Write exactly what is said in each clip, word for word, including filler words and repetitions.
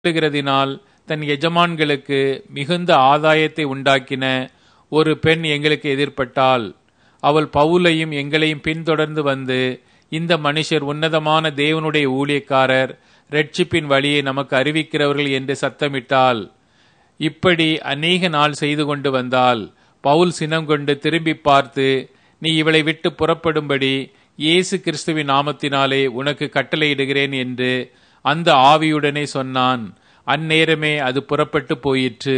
கொள்ளுகிறதினால் தன் எஜமான்களுக்கு மிகுந்த ஆதாயத்தை உண்டாக்கின ஒரு பெண் எங்களுக்கு எதிர்ப்பட்டாள். அவள் பவுலையும் எங்களையும் பின்தொடர்ந்து வந்து, இந்த மனுஷர் உன்னதமான தேவனுடைய ஊழியக்காரர், இரட்சிப்பின் வழியை நமக்கு அறிவிக்கிறவர்கள் என்று சத்தமிட்டாள். இப்படி அநேக நாள் செய்து கொண்டு வந்தாள். பவுல் சினம் கொண்டு திரும்பி பார்த்து, நீ இவளை விட்டு புறப்படும்படி இயேசு கிறிஸ்துவின் நாமத்தினாலே உனக்கு கட்டளையிடுகிறேன் என்று அந்த ஆவியுடனே சொன்னான். அந்நேரமே அது புறப்பட்டு போயிற்று.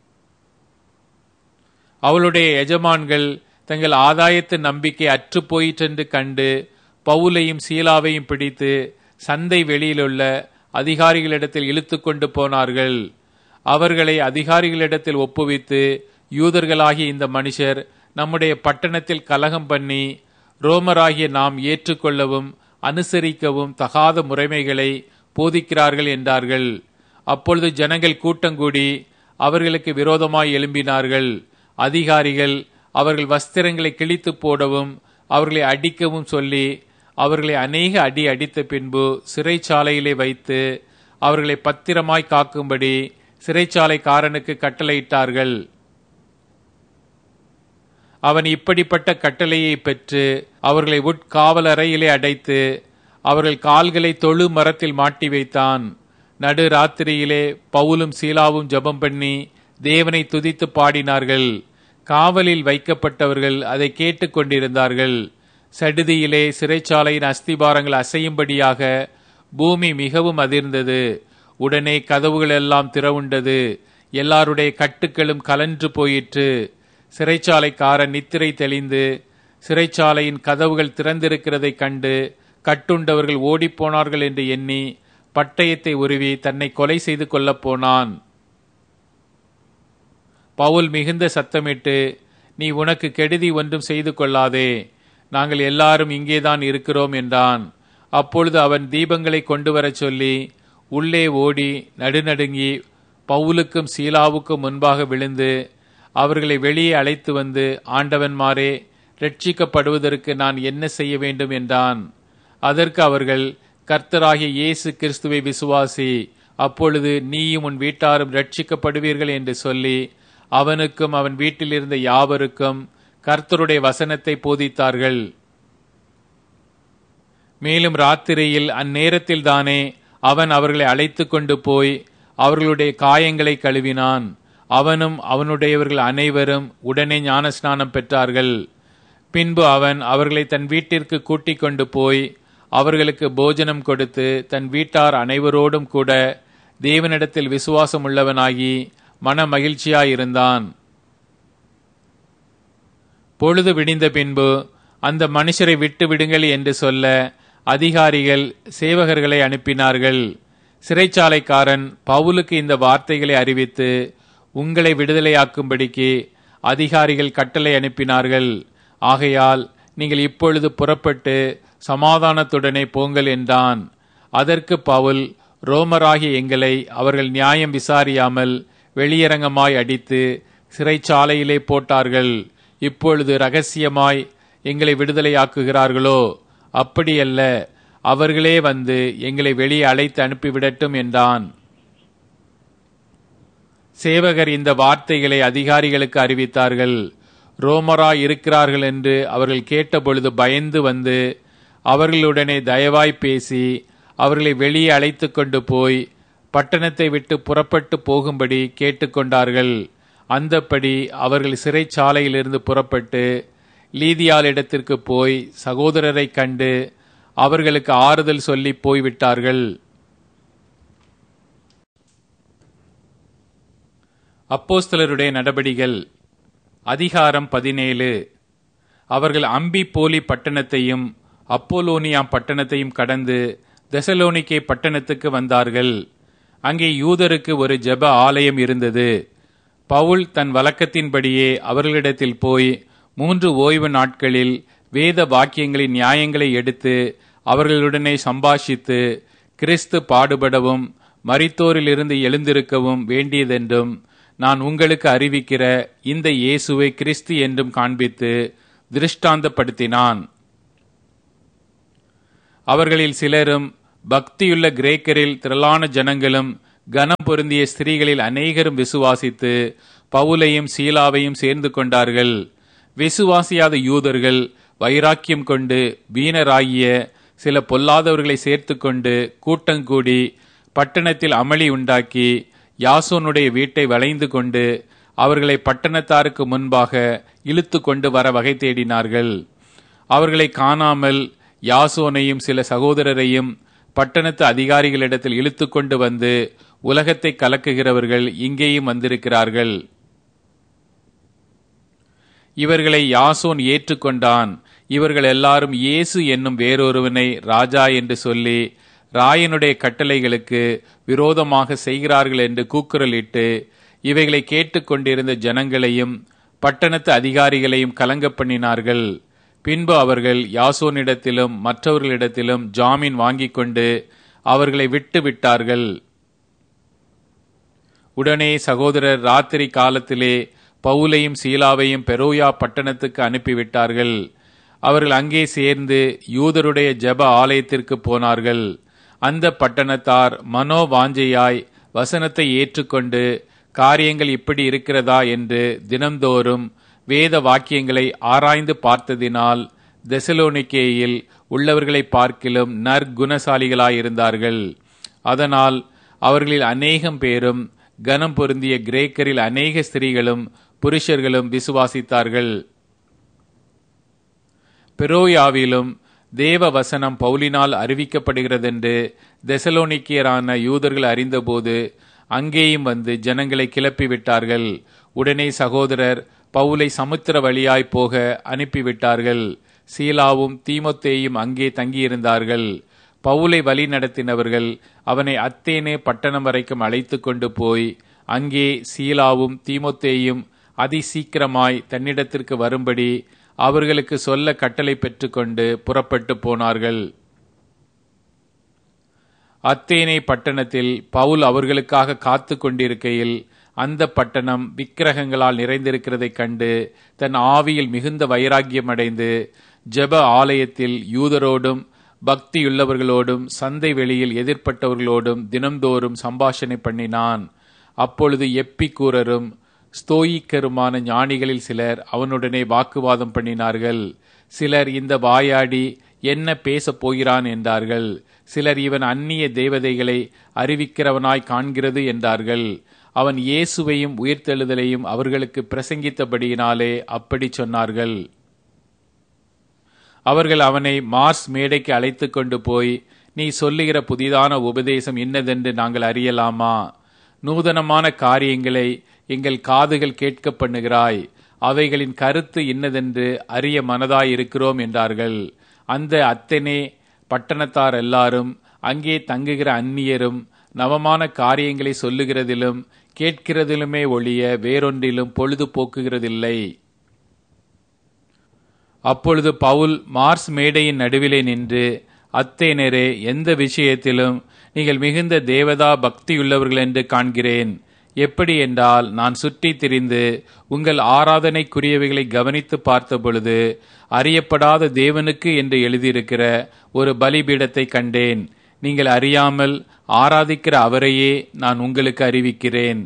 அவளுடைய எஜமான்கள் தங்கள் ஆதாயத்து நம்பிக்கை அற்று போயிற்றென்று கண்டு பவுலையும் சீலாவையும் பிடித்து சந்தை வெளியிலுள்ள அதிகாரிகளிடத்தில் இழுத்து கொண்டு போனார்கள். அவர்களை அதிகாரிகளிடத்தில் ஒப்புவித்து, யூதர்களாகிய இந்த மனுஷர் நம்முடைய பட்டணத்தில் கலகம் பண்ணி ரோமராகிய நாம் ஏற்றுக்கொள்ளவும் அனுசரிக்கவும் தகாத முறைமைகளை போதிக்கிறார்கள் என்றார்கள். அப்பொழுது ஜனங்கள் கூட்டங்கூடி அவர்களுக்கு விரோதமாய் எழும்பினார்கள். அதிகாரிகள் அவர்கள் வஸ்திரங்களை கிழித்து போடவும் அவர்களை அடிக்கவும் சொல்லி அவர்களை அநேக அடி அடித்த பின்பு சிறைச்சாலையிலே வைத்து அவர்களை பத்திரமாய் காக்கும்படி சிறைச்சாலைக்காரனுக்கு கட்டளையிட்டார்கள். அவன் இப்படிப்பட்ட கட்டளையை பெற்று அவர்களை உட்காவலறையிலே அடைத்து அவர்கள் கால்களை தொழு மரத்தில் மாட்டி வைத்தான். நடு ராத்திரியிலே பவுலும் சீலாவும் ஜெபம் பண்ணி தேவனை துதித்து பாடினார்கள். காவலில் வைக்கப்பட்டவர்கள் அதை கேட்டுக் கொண்டிருந்தார்கள். சடுதியிலே சிறைச்சாலையின் அஸ்திபாரங்கள் அசையும்படியாக பூமி மிகவும் அதிர்ந்தது. உடனே கதவுகள் எல்லாம் திறவுண்டது. எல்லாருடைய கட்டுக்களும் கலன்று போயிற்று. சிறைச்சாலைக்காரன் நித்திரை தெளிந்து சிறைச்சாலையின் கதவுகள் திறந்திருக்கிறதை கண்டு கட்டுண்டவர்கள் ஓடிப்போனார்கள் என்று எண்ணி பட்டயத்தை உருவி தன்னை கொலை செய்து கொள்ளப் போனான். பவுல் மிகுந்த சத்தமிட்டு, நீ உனக்கு கெடுதி ஒன்றும் செய்து கொள்ளாதே, நாங்கள் எல்லாரும் இங்கேதான் இருக்கிறோம் என்றான். அப்பொழுது அவன் தீபங்களை கொண்டு வரச் சொல்லி உள்ளே ஓடி நடுநடுங்கி பவுலுக்கும் சீலாவுக்கும் முன்பாக விழுந்து அவர்களை வெளியே அழைத்து வந்து, ஆண்டவன்மாரே, ரட்சிக்கப்படுவதற்கு நான் என்ன செய்ய வேண்டும் என்றான். அதற்கு அவர்கள், கர்த்தராகிய இயேசு கிறிஸ்துவை விசுவாசி, அப்பொழுது நீயும் உன் வீட்டாரும் ரட்சிக்கப்படுவீர்கள் என்று சொல்லி அவனுக்கும் அவன் வீட்டில் இருந்த யாவருக்கும் கர்த்தருடைய வசனத்தை போதித்தார்கள். மேலும் ராத்திரியில் அந்நேரத்தில் தானே அவன் அவர்களை அழைத்து கொண்டு போய் அவர்களுடைய காயங்களை கழுவினான். அவனும் அவனுடையவர்கள் அனைவரும் உடனே ஞானஸ்நானம் பெற்றார்கள். பின்பு அவன் அவர்களை தன் வீட்டிற்கு கூட்டிக் கொண்டு போய் அவர்களுக்கு போஜனம் கொடுத்து தன் வீட்டார் அனைவரோடும் கூட தேவனிடத்தில் விசுவாசம் உள்ளவனாகி மன மகிழ்ச்சியாயிருந்தான். பொழுது விடிந்த பின்பு அந்த மனுஷரை விட்டு விடுங்கள் என்று சொல்ல அதிகாரிகள் சேவகர்களை அனுப்பினார்கள். சிறைச்சாலைக்காரன் பவுலுக்கு இந்த வார்த்தைகளை அறிவித்து உங்களை விடுதலையாக்கும்படிக்கு அதிகாரிகள் கட்டளை அனுப்பினார்கள். ஆகையால் நீங்கள் இப்பொழுது புறப்பட்டு சமாதானத்துடனே போங்கள் என்றான். அதற்கு பவுல், ரோமராகிய எங்களை அவர்கள் நியாயம் விசாரியாமல் வெளியரங்கமாய் அடித்து சிறைச்சாலையிலே போட்டார்கள். இப்பொழுது இரகசியமாய் எங்களை விடுதலையாக்குகிறார்களோ? அப்படியல்ல, அவர்களே வந்து எங்களை வெளியே அழைத்து அனுப்பிவிடட்டும் என்றான். சேவகர் இந்த வார்த்தைகளை அதிகாரிகளுக்கு அறிவித்தார்கள். ரோமராய் இருக்கிறார்கள் என்று அவர்கள் கேட்டபொழுது பயந்து வந்து அவர்களுடனே தயவாய் பேசி அவர்களை வெளியே அழைத்து கொண்டு போய் பட்டணத்தை விட்டு புறப்பட்டு போகும்படி கேட்டுக்கொண்டார்கள். அந்தப்படி அவர்கள் சிறைச்சாலையிலிருந்து புறப்பட்டு லீதியாளிடத்திற்கு போய் சகோதரரை கண்டு அவர்களுக்கு ஆறுதல் சொல்லி போய்விட்டார்கள். அப்போஸ்தலருடைய நடபடிகள் அதிகாரம் பதினேழு. அவர்கள் அம்பி போலி பட்டணத்தையும் அப்போலோனியா பட்டணத்தையும் கடந்து தெசலோனிக்கே பட்டணத்துக்கு வந்தார்கள். அங்கே யூதருக்கு ஒரு ஜெப ஆலயம் இருந்தது. பவுல் தன் வழக்கத்தின்படியே அவர்களிடத்தில் போய் மூன்று ஓய்வு நாட்களில் வேத வாக்கியங்களின் நியாயங்களை எடுத்து அவர்களுடனே சம்பாஷித்து, கிறிஸ்து பாடுபடவும் மரித்தோரிலிருந்து எழுந்திருக்கவும் வேண்டியதென்றும் நான் உங்களுக்கு அறிவிக்கிற இந்த இயேசுவை கிறிஸ்து என்றும் காண்பித்து திருஷ்டாந்தப்படுத்தினான். அவர்களில் சிலரும் பக்தியுள்ள கிரேக்கரில் திரளான ஜனங்களும் கனம் பொருந்திய ஸ்திரீகளில் அநேகரும் விசுவாசித்து பவுலையும் சீலாவையும் சேர்ந்து கொண்டார்கள். விசுவாசியாத யூதர்கள் வைராக்கியம் கொண்டு வீணராகிய சில பொல்லாதவர்களை சேர்த்து கொண்டு கூட்டங்கூடி பட்டணத்தில் அமளி உண்டாக்கி யாசோனுடைய வீட்டை வளைந்து கொண்டு அவர்களை பட்டணத்தாருக்கு முன்பாக இழுத்து கொண்டு வர வகை தேடினார்கள். அவர்களை காணாமல் யாசோனையும் சில சகோதரரையும் பட்டணத்து அதிகாரிகளிடத்தில் இழுத்து கொண்டு வந்து, உலகத்தை கலக்குகிறவர்கள் இங்கேயும் வந்திருக்கிறார்கள். இவர்களை யாசோன் ஏற்றுக்கொண்டான். இவர்கள் எல்லாரும் இயேசு என்னும் வேறொருவனை ராஜா என்று சொல்லி ராயனுடைய கட்டளைகளுக்கு விரோதமாக செய்கிறார்கள் என்று கூக்குரலிட்டு இவைகளை கேட்டுக்கொண்டிருந்த ஜனங்களையும் பட்டணத்து அதிகாரிகளையும் கலங்க பண்ணினார்கள். பின்பு அவர்கள் யாசோனிடத்திலும் மற்றவர்களிடத்திலும் ஜாமீன் வாங்கிக் கொண்டு அவர்களை விட்டு விட்டார்கள். உடனே சகோதரர் ராத்திரி காலத்திலே பவுலையும் சீலாவையும் பெரோயா பட்டணத்துக்கு அனுப்பிவிட்டார்கள். அவர்கள் அங்கே சேர்ந்து யூதருடைய ஜெப ஆலயத்திற்கு போனார்கள். அந்த பட்டணத்தார் மனோவாஞ்சையாய் வசனத்தை ஏற்றுக்கொண்டு காரியங்கள் இப்படி இருக்கிறதா என்று தினம்தோறும் வேத வாக்கியங்களை ஆராய்ந்து பார்த்ததினால் தெசலோனிக்கேயில் உள்ளவர்களை பார்க்கிலும் நற்குணசாலிகளாயிருந்தார்கள். அதனால் அவர்களில் அநேகம் பேரும் கனம் பொருந்திய கிரேக்கரில் அநேக ஸ்திரீகளும் புருஷர்களும் விசுவாசித்தார்கள். பெரோயாவிலும் தேவ வசனம் பவுலினால் அறிவிக்கப்படுகிறதென்று தெசலோனிக்கியரான யூதர்கள் அறிந்தபோது அங்கேயும் வந்து ஜனங்களை கிளப்பிவிட்டார்கள். உடனே சகோதரர் பவுலை சமுத்திர வழியாய் போக அனுப்பிவிட்டார்கள். சீலாவும் தீமோத்தேயும் அங்கே தங்கியிருந்தார்கள். பவுலை வழி நடத்தினவர்கள் அவனை அத்தேனே பட்டணம் வரைக்கும் அழைத்து கொண்டு போய் அங்கே சீலாவும் தீமோத்தேயும் அதிசீக்கிரமாய் தன்னிடத்திற்கு வரும்படி அவர்களுக்கு சொல்ல கட்டளை பெற்றுக்கொண்டு புறப்பட்டு போனார்கள். அத்தேனே பட்டணத்தில் பவுல் அவர்களுக்காக காத்து கொண்டிருக்கையில் அந்த பட்டணம் விக்கிரகங்களால் நிறைந்திருக்கிறதைக் கண்டு தன் ஆவியில் மிகுந்த வைராக்கியம் அடைந்து ஜெப ஆலயத்தில் யூதரோடும் பக்தியுள்ளவர்களோடும் சந்தை வெளியில் எதிர்ப்பட்டவர்களோடும் தினம்தோறும் சம்பாஷணை பண்ணினான். அப்பொழுது எப்பிக்கூரரும் ஸ்தோயிக்கருமான ஞானிகளில் சிலர் அவனுடனே வாக்குவாதம் பண்ணினார்கள். சிலர் இந்த வாயாடி என்ன பேசப் போகிறான் என்றார்கள். சிலர் இவன் அந்நிய தேவதைகளை அறிவிக்கிறவனாய் காண்கிறது என்றார்கள். அவன் இயேசுவையும் உயிர்த்தெழுதலையும் அவர்களுக்கு பிரசங்கித்தபடியினாலே அப்படி சொன்னார்கள். அவர்கள் அவனை மார்ஸ் மேடைக்கு அழைத்து கொண்டு போய், நீ சொல்லுகிற புதிதான உபதேசம் இன்னதென்று நாங்கள் அறியலாமா? நூதனமான காரியங்களை எங்கள் காதுகள் கேட்க பண்ணுகிறாய். அவைகளின் கருத்து இன்னதென்று அறிய மனதாயிருக்கிறோம் என்றார்கள். அந்த அத்தனே பட்டணத்தார் எல்லாரும் அங்கே தங்குகிற அந்நியரும் நவமான காரியங்களை சொல்லுகிறதிலும் கேட்கிறதிலுமே ஒழிய வேறொன்றிலும் பொழுது போக்குகிறதில்லை. அப்பொழுது பவுல் மார்ஸ் மேடையின் நடுவிலே நின்று, அத்தேனரே, எந்த விஷயத்திலும் நீங்கள் மிகுந்த தேவதா பக்தியுள்ளவர்கள் என்று காண்கிறேன். எப்படி என்றால், நான் சுற்றி திரிந்து உங்கள் ஆராதனைக்குரியவைகளை கவனித்து பார்த்த பொழுது அறியப்படாத தேவனுக்கு என்று எழுதியிருக்கிற ஒரு பலிபீடத்தை கண்டேன். நீங்கள் அறியாமல் ஆராதிக்கிற அவரையே நான் உங்களுக்கு அறிவிக்கிறேன்.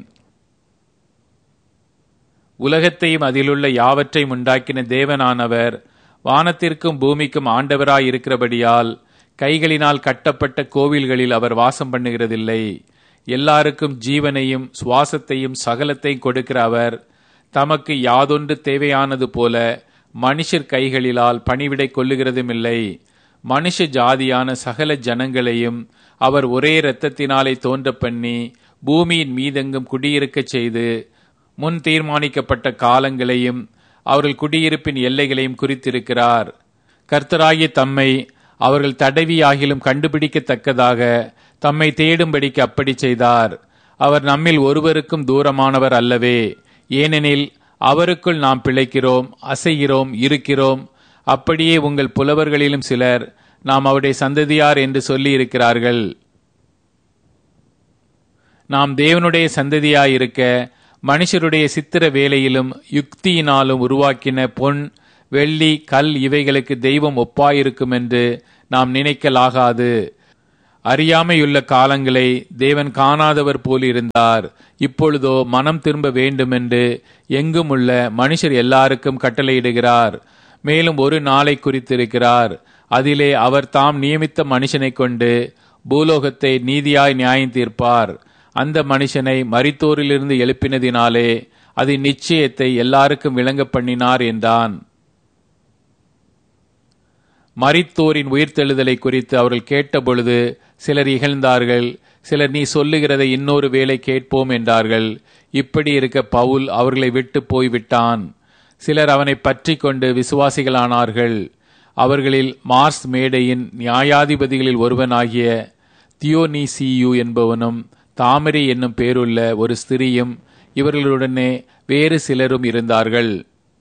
உலகத்தையும் அதிலுள்ள யாவற்றையும் உண்டாக்கின தேவனானவர் வானத்திற்கும் பூமிக்கும் ஆண்டவராய் இருக்கிறபடியால் கைகளினால் கட்டப்பட்ட கோவில்களில் அவர் வாசம் பண்ணுகிறதில்லை. எல்லாருக்கும் ஜீவனையும் சுவாசத்தையும் சகலத்தையும் கொடுக்கிற அவர் தமக்கு யாதொன்று தேவையானது போல மனுஷர் கைகளிலால் பணிவிடை கொள்ளுகிறதும் இல்லை. மனுஷ ஜாதியான சகல ஜனங்களையும் அவர் ஒரே இரத்தத்தினாலே தோன்ற பண்ணி பூமியின் மீதெங்கும் குடியிருக்கச் செய்து முன் தீர்மானிக்கப்பட்ட காலங்களையும் அவர்கள் குடியிருப்பின் எல்லைகளையும் குறித்திருக்கிறார். கர்த்தராகிய தம்மை அவர்கள் தடவியாகிலும் கண்டுபிடிக்கத்தக்கதாக தம்மை தேடும்படிக்கு அப்படி செய்தார். அவர் நம்மில் ஒருவருக்கும் தூரமானவர் அல்லவே. ஏனெனில் அவருக்குள் நாம் பிழைக்கிறோம், அசைகிறோம், இருக்கிறோம். அப்படியே உங்கள் புலவர்களிலும் சிலர் நாம் அவருடைய சந்ததியார் என்று சொல்லி இருக்கிறார்கள். நாம் தேவனுடைய சந்ததியாயிருக்க மனுஷருடைய சித்திர வேலையிலும் யுக்தியினாலும் உருவாக்கின பொன், வெள்ளி, கல் இவைகளுக்கு தெய்வம் ஒப்பாயிருக்கும் என்று நாம் நினைக்கலாகாது. அறியாமையுள்ள காலங்களை தேவன் காணாதவர் போல் இருந்தார். இப்பொழுதோ மனம் திரும்ப வேண்டுமென்று எங்கும் உள்ள மனுஷர் எல்லாருக்கும் கட்டளையிடுகிறார். மேலும் ஒரு நாளை குறித்திருக்கிறார். அதிலே அவர் தாம் நியமித்த மனுஷனை கொண்டு பூலோகத்தை நீதியாய் நியாயம் தீர்ப்பார். அந்த மனுஷனை மரித்தோரிலிருந்து எழுப்பினதினாலே அது நிச்சயத்தை எல்லாருக்கும் விளங்க பண்ணினார் என்றான். மரித்தோரின் உயிர்த்தெழுதலை குறித்து அவர்கள் கேட்டபொழுது சிலர் இகழ்ந்தார்கள். சிலர் நீ சொல்லுகிறதை இன்னொரு வேளை கேட்போம் என்றார்கள். இப்படி இருக்க பவுல் அவர்களை விட்டு போய்விட்டான். சிலர் அவனை பற்றி கொண்டு விசுவாசிகளானார்கள். அவர்களில் மார்ஸ் மேடையின் நியாயாதிபதிகளில் ஒருவனாகிய தியோனீசியு என்பவனும் தாமரை என்னும் பேருள்ள ஒரு ஸ்திரியும் இவர்களுடனே வேறு சிலரும் இருந்தார்கள்.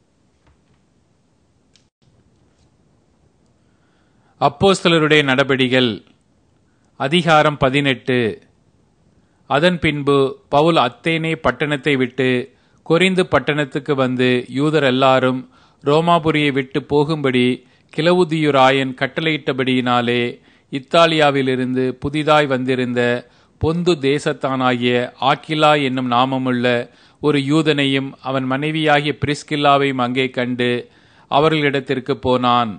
அப்போஸ்தலருடைய நடபடிகள் அதிகாரம் பதினெட்டு. அதன் பின்பு பவுல் அத்தேனே பட்டணத்தை விட்டு கொரிந்து பட்டணத்துக்கு வந்து யூதர் எல்லாரும் ரோமாபுரியை விட்டு போகும்படி கிலவுதியுராயன் கட்டளையிட்டபடியினாலே இத்தாலியாவிலிருந்து புதிதாய் வந்திருந்த பொந்து தேசத்தானாகிய ஆக்கிலா என்னும் நாமமுள்ள ஒரு யூதனையும் அவன் மனைவியாகிய பிரிஸ்கில்லாவையும் அங்கே கண்டு அவர்களிடத்திற்கு போனான்.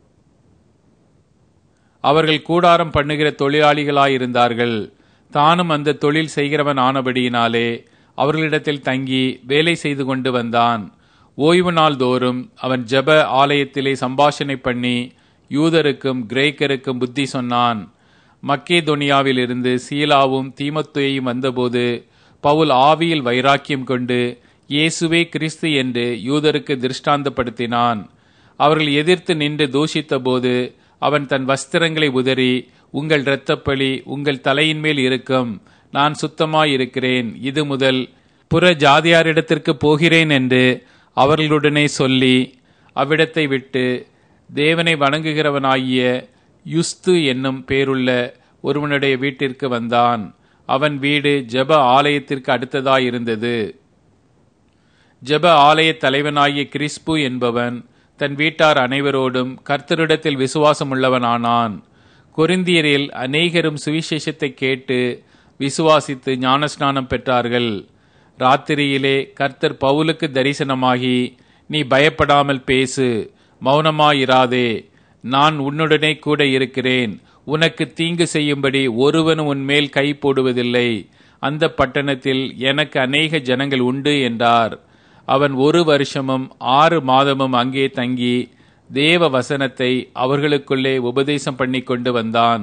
அவர்கள் கூடாரம் பண்ணுகிற தொழிலாளிகளாயிருந்தார்கள். தானும் அந்த தொழில் செய்கிறவன் ஆனபடியினாலே அவர்களிடத்தில் தங்கி வேலை செய்து கொண்டு வந்தான். ஓய்வு நாள் தோறும் அவன் ஜெப ஆலயத்திலே சம்பாஷணை பண்ணி யூதருக்கும் கிரேக்கருக்கும் புத்தி சொன்னான். மக்கேதோனியாவிலிருந்து சீலாவும் தீமோத்தேயும் வந்தபோது பவுல் ஆவியில் வைராக்கியம் கொண்டு இயேசுவே கிறிஸ்து என்று யூதருக்கு திருஷ்டாந்தப்படுத்தினான். அவர்கள் எதிர்த்து நின்று தூஷித்த போது அவன் தன் வஸ்திரங்களை உதறி, உங்கள் இரத்தப்பழி உங்கள் தலையின் மேல் இருக்கும், நான் சுத்தமாயிருக்கிறேன், இது முதல் புற ஜாதியாரிடத்திற்கு போகிறேன் என்று அவர்களுடனே சொல்லி அவ்விடத்தை விட்டு தேவனை வணங்குகிறவனாகிய யுஸ்து என்னும் பேருள்ள ஒருவனுடைய வீட்டிற்கு வந்தான். அவன் வீடு ஜெப ஆலயத்திற்கு அடுத்ததாயிருந்தது. ஜெப ஆலய தலைவனாகிய கிறிஸ்பு என்பவன் தன் வீட்டார் அனைவரோடும் கர்த்தரிடத்தில் விசுவாசம் உள்ளவனானான். கொரிந்தியரில் அநேகரும் சுவிசேஷத்தை கேட்டு விசுவாசித்து ஞானஸ்நானம் பெற்றார்கள். ராத்திரியிலே கர்த்தர் பவுலுக்கு தரிசனமாகி, நீ பயப்படாமல் பேசு, மௌனமாயிராதே, நான் உன்னுடனே கூட இருக்கிறேன், உனக்கு தீங்கு செய்யும்படி ஒருவனும் உன்மேல் கை போடுவதில்லை, அந்த பட்டணத்தில் எனக்கு அநேக ஜனங்கள் உண்டு என்றார். அவன் ஒரு வருஷமும் ஆறு மாதமும் அங்கே தங்கி தேவ வசனத்தை அவர்களுக்குள்ளே உபதேசம் பண்ணி கொண்டு வந்தான்.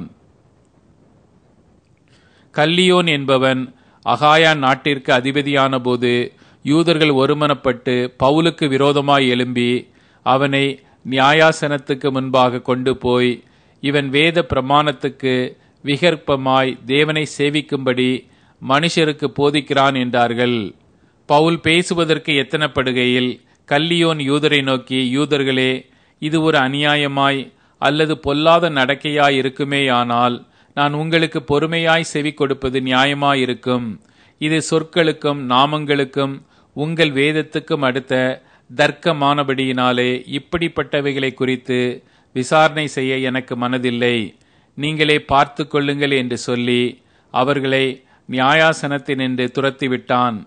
கல்லியோன் என்பவன் அகாயா நாட்டிற்கு அதிபதியான போது யூதர்கள் ஒருமனப்பட்டு பவுலுக்கு விரோதமாய் எழும்பி அவனை நியாயாசனத்துக்கு முன்பாக கொண்டு போய், இவன் வேத பிரமாணத்துக்கு விகற்பமாய் தேவனை சேவிக்கும்படி மனுஷருக்கு போதிக்கிறான் என்றார்கள். பவுல் பேசுவதற்கு எத்தனப்படுகையில் கல்லியோன் யூதரை நோக்கி, யூதர்களே, இது ஒரு அநியாயமாய் அல்லது பொல்லாத நடக்கையாய் இருக்குமேயானால் நான் உங்களுக்கு பொறுமையாய் செவி கொடுப்பது நியாயமாயிருக்கும். இது சொற்களுக்கும் நாமங்களுக்கும் உங்கள் வேதத்துக்கும் அடுத்த தர்க்கமானபடியினாலே இப்படிப்பட்டவைகளை குறித்து விசாரணை செய்ய எனக்கு மனதில்லை. நீங்களே பார்த்து கொள்ளுங்கள் என்று சொல்லி அவர்களை நியாயாசனத்தினின்று துரத்திவிட்டான்.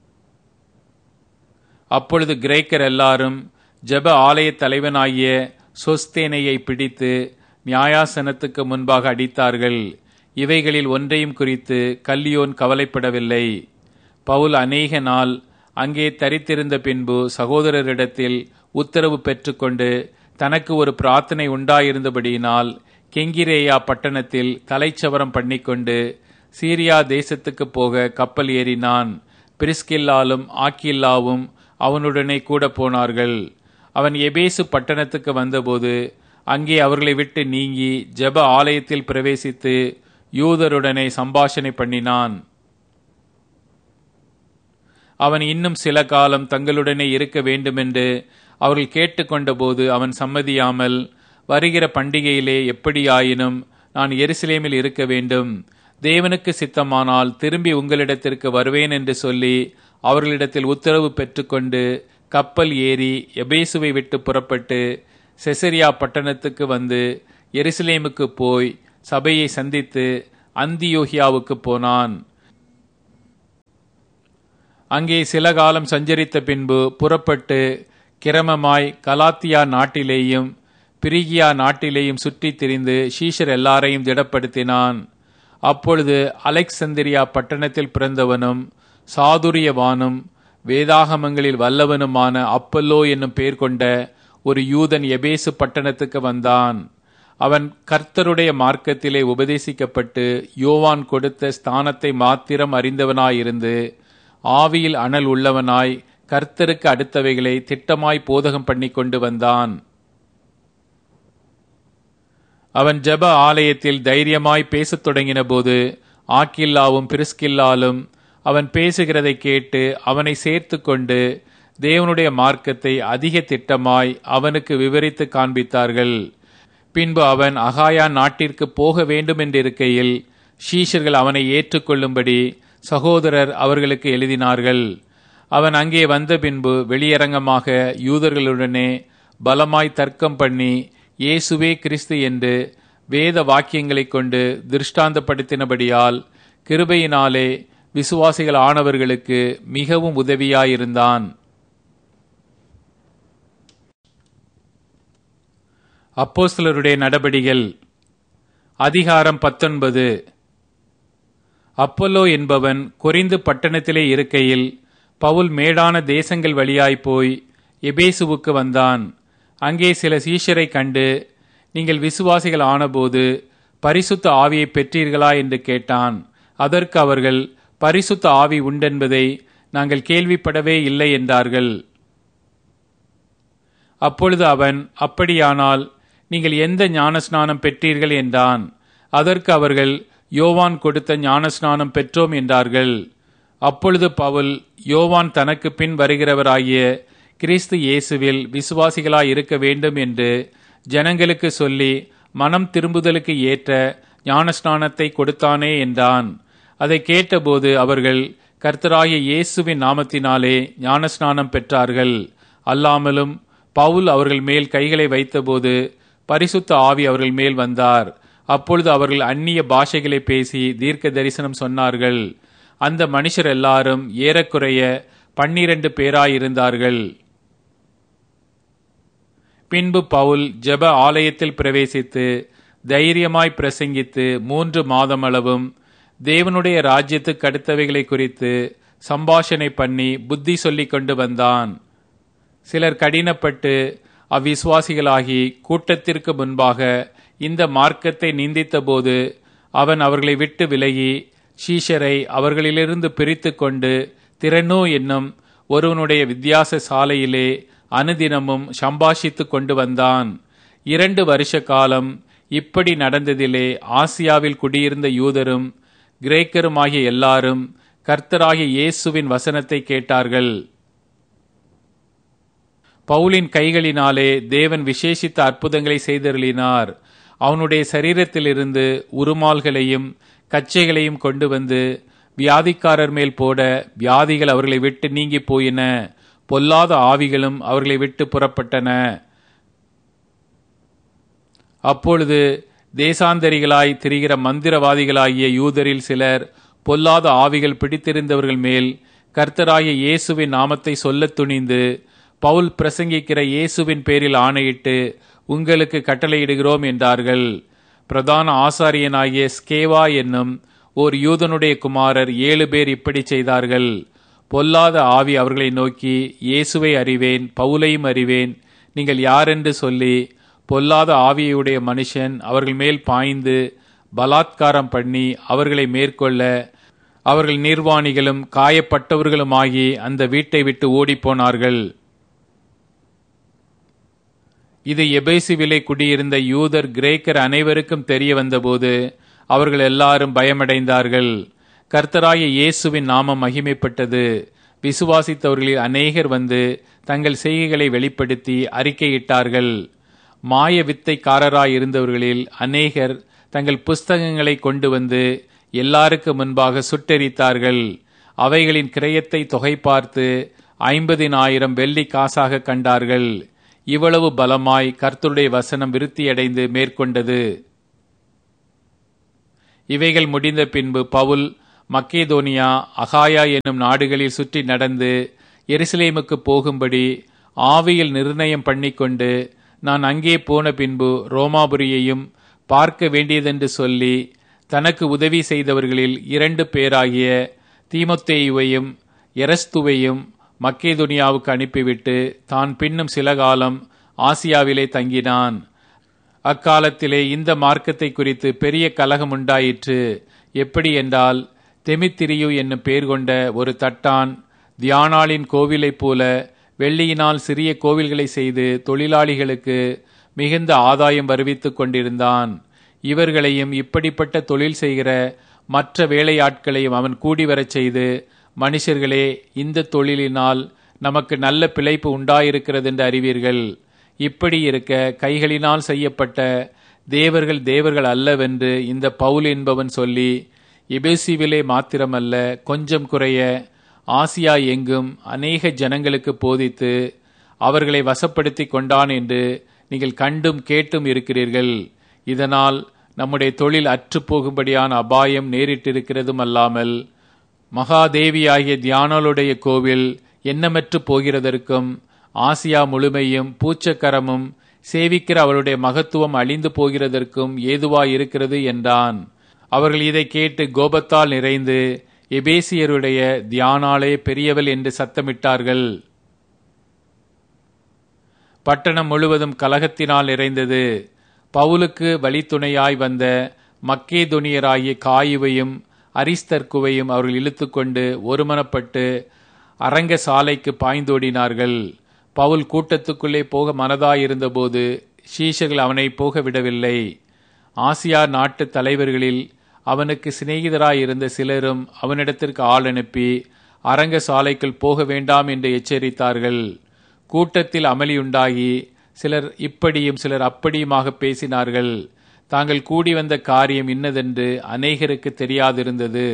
அப்பொழுது கிரேக்கர் எல்லாரும் ஜெப ஆலய தலைவனாகிய சொஸ்தேனையை பிடித்து நியாயாசனத்துக்கு முன்பாக அடித்தார்கள். இவைகளில் ஒன்றையும் குறித்து கல்லியோன் கவலைப்படவில்லை. பவுல் அநேக நாள் அங்கே தரித்திருந்த பின்பு சகோதரரிடத்தில் உத்தரவு பெற்றுக்கொண்டு தனக்கு ஒரு பிரார்த்தனை உண்டாயிருந்தபடியினால் கெங்கிரேயா பட்டணத்தில் தலைச்சவரம் பண்ணிக்கொண்டு சீரியா தேசத்துக்கு போக கப்பல் ஏறினான். பிரிஸ்கில்லாலும் ஆக்கில்லாவும் அவனுடனே கூட போனார்கள். அவன் எபேசு பட்டணத்துக்கு வந்தபோது அங்கே அவர்களை விட்டு நீங்கி ஜெப ஆலயத்தில் பிரவேசித்து யூதருடனே சம்பாஷணை பண்ணினான். அவன் இன்னும் சில காலம் தங்களுடனே இருக்க வேண்டுமென்று அவர்கள் கேட்டுக்கொண்ட போது அவன் சம்மதியாமல், வருகிற பண்டிகையிலே எப்படியாயினும் நான் எருசலேமில் இருக்க வேண்டும், தேவனுக்கு சித்தமானால் திரும்பி உங்களிடத்திற்கு வருவேன் என்று சொல்லி அவர்களிடத்தில் உத்தரவு பெற்றுக்கொண்டு கப்பல் ஏறி எபேசுவை விட்டு புறப்பட்டு செசரியா பட்டணத்துக்கு வந்து எருசலேமுக்கு போய் சபையை சந்தித்து அந்தியோகியாவுக்கு போனான். அங்கே சில காலம் சஞ்சரித்த பின்பு புறப்பட்டு கிரமமாய் கலாத்தியா நாட்டிலேயும் பிரிகியா நாட்டிலேயும் சுற்றித் திரிந்து சீஷர் எல்லாரையும் திடப்படுத்தினான். அப்பொழுது அலெக்சந்திரியா பட்டணத்தில் பிறந்தவனும் சாதுரியவானும் வேதாகமங்களில் வல்லவனுமான அப்பல்லோ என்னும் பெயர் கொண்ட ஒரு யூதன் எபேசு பட்டணத்துக்கு வந்தான். அவன் கர்த்தருடைய மார்க்கத்திலே உபதேசிக்கப்பட்டு யோவான் கொடுத்த ஸ்தானத்தை மாத்திரம் அறிந்தவனாயிருந்து ஆவியில் அனல் உள்ளவனாய் கர்த்தருக்கு அடுத்தவைகளை திட்டமாய் போதகம் பண்ணி கொண்டு வந்தான். அவன் ஜெப ஆலயத்தில் தைரியமாய் பேசத் தொடங்கின போது ஆக்கில்லாவும் பிரிஸ்கில்லாலும் அவன் பேசுகிறதை கேட்டு அவனை சேர்த்து கொண்டு தேவனுடைய மார்க்கத்தை அதிக திட்டமாய் அவனுக்கு விவரித்து காண்பித்தார்கள். பின்பு அவன் அகாயா நாட்டிற்கு போக வேண்டும் என்றிருக்கையில் சீஷர்கள் அவனை ஏற்றுக்கொள்ளும்படி சகோதரர் அவர்களுக்கு எழுதினார்கள். அவன் அங்கே வந்த பின்பு வெளியரங்கமாக யூதர்களுடனே பலமாய் தர்க்கம் பண்ணி இயேசுவே கிறிஸ்து என்று வேத வாக்கியங்களை கொண்டு திருஷ்டாந்தப்படுத்தினபடியால் கிருபையினாலே விசுவாசிகள் ஆனவர்களுக்கு மிகவும் உதவியாயிருந்தான். அப்போஸ்தலருடைய நடபடிகள் அதிகாரம் பத்தொன்பது. அப்பல்லோ என்பவன் கொரிந்து பட்டணத்திலே இருக்கையில் பவுல் மேடான தேசங்கள் வழியாய் போய் எபேசுவுக்கு வந்தான். அங்கே சில சீஷரை கண்டு, நீங்கள் விசுவாசிகள் ஆனபோது பரிசுத்த ஆவியை பெற்றீர்களா என்று கேட்டான். அதற்கு அவர்கள், பரிசுத்த ஆவி உண்டென்பதை நாங்கள் கேள்விப்படவே இல்லை என்றார்கள். அப்பொழுது அவன், அப்படியானால் நீங்கள் எந்த ஞானஸ்நானம் பெற்றீர்கள் என்றான். அதற்கு அவர்கள், யோவான் கொடுத்த ஞானஸ்நானம் பெற்றோம் என்றார்கள். அப்பொழுது பவுல், யோவான் தனக்கு பின் வருகிறவராகிய கிறிஸ்து இயேசுவில் விசுவாசிகளாய் இருக்க வேண்டும் என்று ஜனங்களுக்கு சொல்லி மனம் திரும்புதலுக்கு ஏற்ற ஞானஸ்நானத்தை கொடுத்தானே என்றான். அதை கேட்டபோது அவர்கள் கர்த்தராகிய இயேசுவின் நாமத்தினாலே ஞானஸ்நானம் பெற்றார்கள். அல்லாமலும் பவுல் அவர்கள் மேல் கைகளை வைத்தபோது பரிசுத்த ஆவி அவர்கள் மேல் வந்தார். அப்பொழுது அவர்கள் அந்நிய பாஷைகளை பேசி தீர்க்க தரிசனம் சொன்னார்கள். அந்த மனுஷர் எல்லாரும் ஏறக்குறைய பன்னிரண்டு பேராயிருந்தார்கள். பின்பு பவுல் ஜெப ஆலயத்தில் பிரவேசித்து தைரியமாய் பிரசங்கித்து மூன்று மாதமளவும் தேவனுடைய ராஜ்யத்துக்கு அடுத்தவைகளை குறித்து சம்பாஷணை பண்ணி புத்தி சொல்லிக் கொண்டு வந்தான். சிலர் கடினப்பட்டு அவ்விசுவாசிகளாகி கூட்டத்திற்கு முன்பாக இந்த மார்க்கத்தை நிந்தித்த போது அவன் அவர்களை விட்டு விலகி சீஷரை அவர்களிலிருந்து பிரித்து கொண்டு திறனோ என்னும் ஒருவனுடைய வித்தியாச சாலையிலே அனுதினமும் சம்பாஷித்து கொண்டு வந்தான். இரண்டு வருஷ காலம் இப்படி நடந்ததிலே ஆசியாவில் குடியிருந்த யூதரும் கிரேக்கருமாகிய எல்லாரும் கர்த்தராகிய இயேசுவின் வசனத்தை கேட்டார்கள். பவுலின் கைகளினாலே தேவன் விசேஷித்த அற்புதங்களை செய்தருளினார். அவனுடைய சரீரத்திலிருந்து உருமால்களையும் கச்சைகளையும் கொண்டு வந்து வியாதிக்காரர் மேல் போட வியாதிகள் அவர்களை விட்டு நீங்கி போயின. பொல்லாத ஆவிகளும் அவர்களை விட்டு புறப்பட்டன. அப்பொழுது தேசாந்தரிகளாய் திரிகிற மந்திரவாதிகளாகிய யூதரில் சிலர் பொல்லாத ஆவிகள் பிடித்திருந்தவர்கள் மேல் கர்த்தராகிய இயேசுவின் நாமத்தை சொல்லத் துணிந்து பவுல் பிரசங்கிக்கிற இயேசுவின் பேரில் ஆணையிட்டு உங்களுக்கு கட்டளையிடுகிறோம் என்றார்கள். பிரதான ஆசாரியனாகிய ஸ்கேவா என்னும் ஓர் யூதனுடைய குமாரர் ஏழு பேர் இப்படி செய்தார்கள். பொல்லாத ஆவி அவர்களை நோக்கி, இயேசுவை அறிவேன், பவுலையும் அறிவேன், நீங்கள் யாரென்று சொல்லி பொல்லாத ஆவியுடைய மனுஷன் அவர்கள் மேல் பாய்ந்து பலாத்காரம் பண்ணி அவர்களை மேற்கொள்ள அவர்கள் நிர்வாணிகளும் காயப்பட்டவர்களுமாகி அந்த வீட்டை விட்டு ஓடிப்போனார்கள். இது எபேசுவிலே குடியிருந்த யூதர் கிரேக்கர் அனைவருக்கும் தெரிய வந்தபோது அவர்கள் எல்லாரும் பயமடைந்தார்கள். கர்த்தராகிய இயேசுவின் நாமம் மகிமைப்பட்டது. விசுவாசித்தவர்களில் அநேகர் வந்து தங்கள் செய்கைகளை வெளிப்படுத்தி அறிக்கையிட்டார்கள். மாய வித்தைக்காரராயிருந்தவர்களில் அநேகர் தங்கள் புஸ்தகங்களை கொண்டு வந்து எல்லாருக்கு முன்பாக சுட்டெரித்தார்கள். அவைகளின் கிரயத்தை தொகை பார்த்து ஐம்பதினாயிரம் வெள்ளி காசாக கண்டார்கள். இவ்வளவு பலமாய் கர்த்தருடைய வசனம் விருத்தியடைந்து மேற்கொண்டது. இவைகள் முடிந்த பின்பு பவுல் மக்கேதோனியா, அகாயா என்னும் நாடுகளில் சுற்றி நடந்து எருசலேமுக்கு போகும்படி ஆவியில் நிர்ணயம் பண்ணிக்கொண்டு, நான் அங்கே போன பின்பு ரோமாபுரியையும் பார்க்க வேண்டியதென்று சொல்லி, தனக்கு உதவி செய்தவர்களில் இரண்டு பேராகிய தீமோத்தேயுவையும் எரஸ்துவையும் மக்கேதோனியாவுக்கு அனுப்பிவிட்டு தான் பின்னும் சில காலம் ஆசியாவிலே தங்கினான். அக்காலத்திலே இந்த மார்க்கத்தை குறித்து பெரிய கலகம் உண்டாயிற்று. எப்படி என்றால், தெமித்திரியு என்னும் பேர் கொண்ட ஒரு தட்டான் தியானாளின் கோவிலைப் போல வெள்ளியினால் சிறிய கோவில்களை செய்து தொழிலாளிகளுக்கு மிகுந்த ஆதாயம் வருவித்துக் கொண்டிருந்தான். இவர்களையும் இப்படிப்பட்ட தொழில் செய்கிற மற்ற வேலையாட்களையும் அவன் கூடி வரச் செய்து, மனுஷர்களே, இந்த தொழிலினால் நமக்கு நல்ல பிழைப்பு உண்டாயிருக்கிறது என்று அறிவீர்கள். இப்படி இருக்க கைகளினால் செய்யப்பட்ட தேவர்கள் தேவர்கள் அல்லவென்று இந்த பவுல் என்பவன் சொல்லி, எபேசுவிலே மாத்திரமல்ல கொஞ்சம் குறைய ஆசியா எங்கும் அநேக ஜனங்களுக்கு போதித்து அவர்களை வசப்படுத்தி கொண்டான் என்று நீங்கள் கண்டும் கேட்டும் இருக்கிறீர்கள். இதனால் நம்முடைய தொழில் அற்று போகும்படியான அபாயம் நேரிட்டிருக்கிறதும் அல்லாமல், மகாதேவியாகிய தியானாளுடைய கோவில் எண்ணமற்று போகிறதற்கும் ஆசியா முழுமையும் பூச்சக்கரமும் சேவிக்கிற அவளுடைய மகத்துவம் அழிந்து போகிறதற்கும் ஏதுவாயிருக்கிறது என்றான். அவர்கள் இதை கேட்டு கோபத்தால் நிறைந்து, எபேசியருடைய தியானாளே பெரியவள் என்று சத்தமிட்டார்கள். பட்டணம் முழுவதும் கலகத்தினால் நிறைந்தது. பவுலுக்கு வழித்துணையாய் வந்த மக்கேதோனியராகிய காயுவையும் அரிஸ்தர்க்குவையும் அவர்கள் இழுத்துக்கொண்டு ஒருமனப்பட்டு அரங்க சாலைக்கு பாய்ந்தோடினார்கள். பவுல் கூட்டத்துக்குள்ளே போக மனதாயிருந்தபோது சீஷர்கள் அவனை போக விடவில்லை. ஆசியா நாட்டு தலைவர்களில் அவனுக்கு சிநேகிதராயிருந்த சிலரும் அவனிடத்திற்கு ஆள் அனுப்பி அரங்க சாலைக்குள் போக வேண்டாம் என்று எச்சரித்தார்கள். கூட்டத்தில் அமளியுண்டாகி சிலர் இப்படியும் சிலர் அப்படியுமாக பேசினார்கள். தாங்கள் கூடி வந்த காரியம் இன்னதென்று அநேகருக்கு தெரியாதிருந்தது.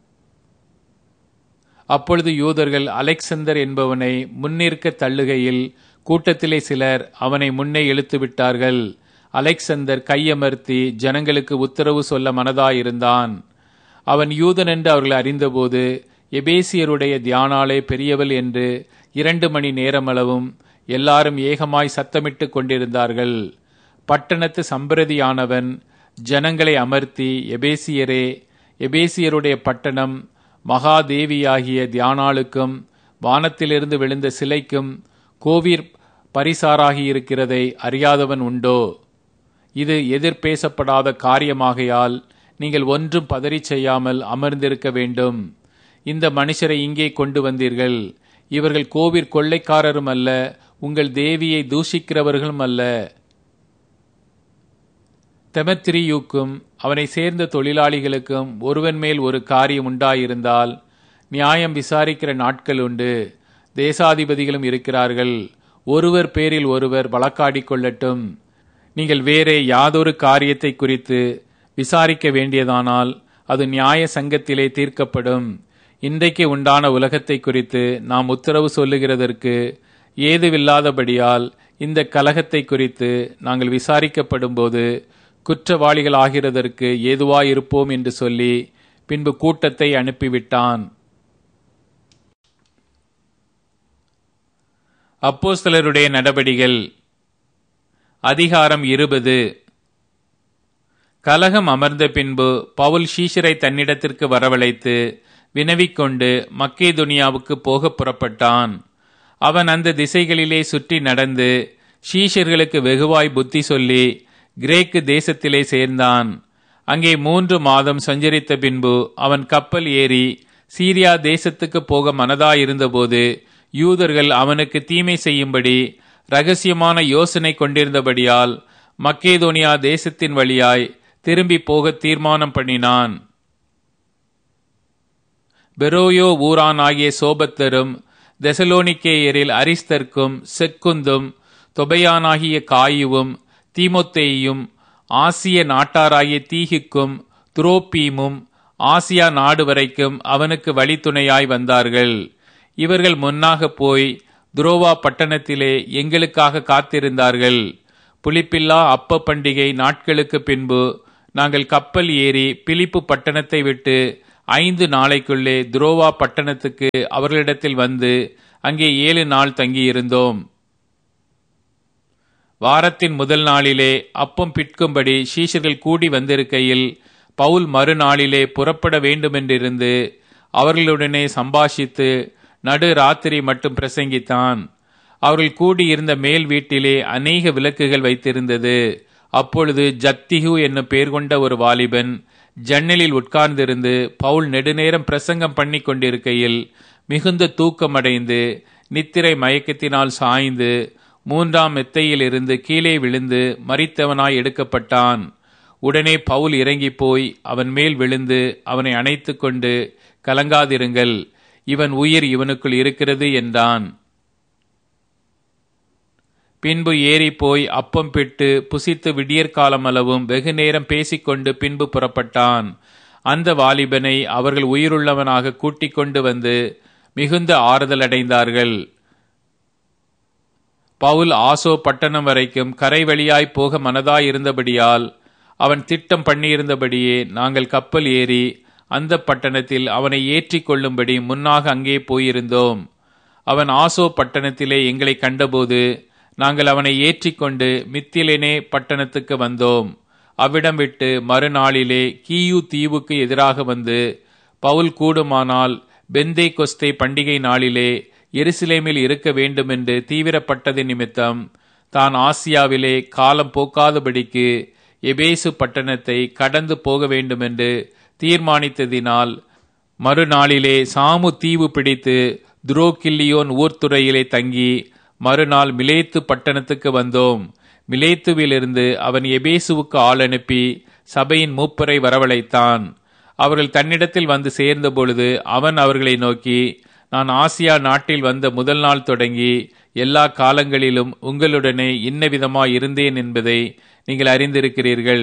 அப்பொழுது யூதர்கள் அலெக்சந்தர் என்பவனை முன்னிற்க தள்ளுகையில் கூட்டத்திலே சிலர் அவனை முன்னே இழுத்து விட்டார்கள். அலெக்சந்தர் கையமர்த்தி ஜனங்களுக்கு உத்தரவு சொல்ல மனதாயிருந்தான். அவன் யூதன் என்று அவர்கள் அறிந்தபோது, எபேசியருடைய தியானாளே பெரியவள் என்று இரண்டு மணி நேரமளவும் எல்லாரும் ஏகமாய் சத்தமிட்டு கொண்டிருந்தார்கள். பட்டணத்து சம்பிரதியானவன் ஜனங்களை அமர்த்தி, எபேசியரே, எபேசியருடைய பட்டணம் மகாதேவியாகிய தியானாளுக்கும் வானத்திலிருந்து விழுந்த சிலைக்கும் கோவிற் பரிசாராகியிருக்கிறதை அறியாதவன் உண்டோ? இது எதிர்பேசப்படாத காரியமாகையால் நீங்கள் ஒன்றும் பதறி செய்யாமல் அமர்ந்திருக்க வேண்டும். இந்த மனுஷரை இங்கே கொண்டு வந்தீர்கள். இவர்கள் கோவிற் கொள்ளைக்காரரும் அல்ல, உங்கள் தேவியை தூஷிக்கிறவர்களும் அல்ல. தெமத்திரியுக்கும் அவனை சேர்ந்த தொழிலாளிகளுக்கும் ஒருவன் மேல் ஒரு காரியம் உண்டாயிருந்தால் நியாயம் விசாரிக்கிற நாட்கள் உண்டு. தேசாதிபதிகளும் இருக்கிறார்கள். ஒருவர் பேரில் ஒருவர் வழக்காடி கொள்ளட்டும். நீங்கள் வேறே யாதொரு காரியத்தை குறித்து விசாரிக்க வேண்டியதானால் அது நியாய சங்கத்திலே தீர்க்கப்படும். இன்றைக்கு உண்டான உலகத்தை குறித்து நாம் உத்தரவு சொல்லுகிறதற்கு ஏதுவில்லாதபடியால் இந்த கலகத்தை குறித்து நாங்கள் விசாரிக்கப்படும் போது குற்றவாளிகள் ஆகிறதற்கு ஏதுவாயிருப்போம் என்று சொல்லி பின்பு கூட்டத்தை அனுப்பிவிட்டான். அப்போஸ்தலருடைய நடபடிகள் அதிகாரம் இருபது. கலகம் அமர்ந்த பின்பு பவுல் சீஷரை தன்னிடத்திற்கு வரவழைத்து வினவிக்கொண்டு மக்கேதோனியாவுக்கு போக புறப்பட்டான். அவன் அந்த திசைகளிலே சுற்றி நடந்து சீஷர்களுக்கு வெகுவாய் புத்தி சொல்லி கிரேக்கு தேசத்திலே சேர்ந்தான். அங்கே மூன்று மாதம் சஞ்சரித்த பின்பு அவன் கப்பல் ஏறி சீரியா தேசத்துக்கு போக மனதாயிருந்தபோது யூதர்கள் அவனுக்கு தீமை செய்யும்படி இரகசியமான யோசனை கொண்டிருந்தபடியால் மக்கேதோனியா தேசத்தின் வழியாய் திரும்பி போக தீர்மானம் பண்ணினான். பெரோயோ ஊரானாகிய சோபத்தரும் தெசலோனிக்கேயரில் அரிஸ்தர்க்கும் செக்குந்தும் தொபையானாகிய காயுவும் தீமோத்தேயும் ஆசிய நாட்டாராகிய தீகிக்கும் துரோப்பீமும் ஆசியா நாடு வரைக்கும் அவனுக்கு வழித்துணையாய் வந்தார்கள். இவர்கள் முன்னாக போய் துரோவா பட்டணத்திலே எங்களுக்காக காத்திருந்தார்கள். புளிப்பில்லா அப்ப பண்டிகை நாட்களுக்கு பின்பு நாங்கள் கப்பல் ஏறி பிலிப்பு பட்டணத்தை விட்டு ஐந்து நாளைக்குள்ளே துரோவா பட்டணத்துக்கு அவர்களிடத்தில் வந்து அங்கே ஏழு நாள் தங்கியிருந்தோம். வாரத்தின் முதல் நாளிலே அப்பம் பிட்கும்படி சீஷர்கள் கூடி வந்திருக்கையில் பவுல் மறுநாளிலே புறப்பட வேண்டுமென்றிருந்து அவர்களுடனே சம்பாஷித்து நடு ராத்திரி மட்டும் பிரசங்கித்தான். அவர்கள் கூடியிருந்த மேல் வீட்டிலே அநேக விளக்குகள் வைத்திருந்தது. அப்பொழுது ஜத்திகு என்னும் பெயர் கொண்ட ஒரு வாலிபன் ஜன்னலில் உட்கார்ந்திருந்து பவுல் நெடுநேரம் பிரசங்கம் பண்ணி கொண்டிருக்கையில் மிகுந்த தூக்கமடைந்து நித்திரை மயக்கத்தினால் சாய்ந்து மூன்றாம் மெத்தையில் இருந்து கீழே விழுந்து மரித்தவனாய் எடுக்கப்பட்டான். உடனே பவுல் இறங்கி போய் அவன் மேல் விழுந்து அவனை அணைத்து கொண்டு, கலங்காதிருங்கள், இவன் உயிர் இவனுக்குள் இருக்கிறது என்றான். பின்பு ஏறி போய் அப்பம் பிட்டு புசித்து விடியற்காலம் அளவும் வெகு நேரம் பேசிக்கொண்டு பின்பு புறப்பட்டான். அந்த வாலிபனை அவர்கள் உயிருள்ளவனாக கூட்டிக் கொண்டு வந்து மிகுந்த ஆறுதல் அடைந்தார்கள். பவுல் ஆசோ பட்டணம் வரைக்கும் கரை வழியாய் போக மனதாய் இருந்தபடியால் அவன் திட்டம் பண்ணியிருந்தபடியே நாங்கள் கப்பல் ஏறி அந்த பட்டணத்தில் அவனை ஏற்றி கொள்ளும்படி முன்னாக அங்கே போயிருந்தோம். அவன் ஆசோ பட்டணத்திலே எங்களை கண்டபோது நாங்கள் அவனை ஏற்றி கொண்டு மித்திலேனே பட்டணத்துக்கு வந்தோம். அவ்விடம் விட்டு மறுநாளிலே கீயு தீவுக்கு எதிராக வந்து பவுல் கூடுமானால் பெந்தே கொஸ்தே பண்டிகை நாளிலே எருசலேமில் இருக்க வேண்டுமென்று தீவிரப்பட்டது நிமித்தம் தான் ஆசியாவிலே காலம் போக்காதபடிக்கு எபேசு பட்டணத்தை கடந்து போக வேண்டுமென்று தீர்மானித்ததினால் மறுநாளிலே சாமு தீவு பிடித்து துரோகில்லியோன் ஊர்த்துறையிலே தங்கி மறுநாள் மிலேத்து பட்டணத்துக்கு வந்தோம். மிலேத்துவிலிருந்து அவன் எபேசுவுக்கு ஆள் அனுப்பி சபையின் மூப்பரை வரவழைத்தான். அவர்கள் தன்னிடத்தில் வந்து சேர்ந்த பொழுது அவன் அவர்களை நோக்கி, நான் ஆசியா நாட்டில் வந்த முதல் நாள் தொடங்கி எல்லா காலங்களிலும் உங்களுடனே இன்ன விதமாய் இருந்தேன் என்பதை நீங்கள் அறிந்திருக்கிறீர்கள்.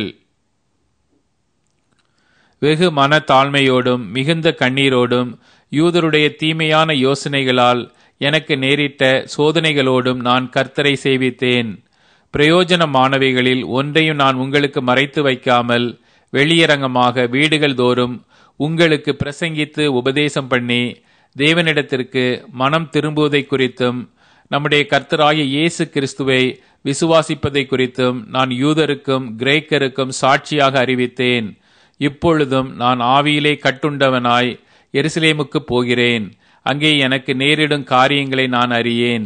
வெகு மன தாழ்மையோடும் மிகுந்த கண்ணீரோடும் யூதருடைய தீமையான யோசனைகளால் எனக்கு நேரிட்ட சோதனைகளோடும் நான் கர்த்தரை சேவித்தேன். பிரயோஜனமானவைகளில் ஒன்றையும் நான் உங்களுக்கு மறைத்து வைக்காமல் வெளியரங்கமாக வீடுகள் தோறும் உங்களுக்கு பிரசங்கித்து உபதேசம் பண்ணி தேவனிடத்திற்கு மனம் திரும்புவதை குறித்தும் நம்முடைய கர்த்தராகிய இயேசு கிறிஸ்துவை விசுவாசிப்பதை குறித்தும் நான் யூதருக்கும் கிரேக்கருக்கும் சாட்சியாக அறிவித்தேன். இப்பொழுதும் நான் ஆவியிலே கட்டுண்டவனாய் எருசலேமுக்கு போகிறேன். அங்கே எனக்கு நேரிடும் காரியங்களை நான் அறியேன்.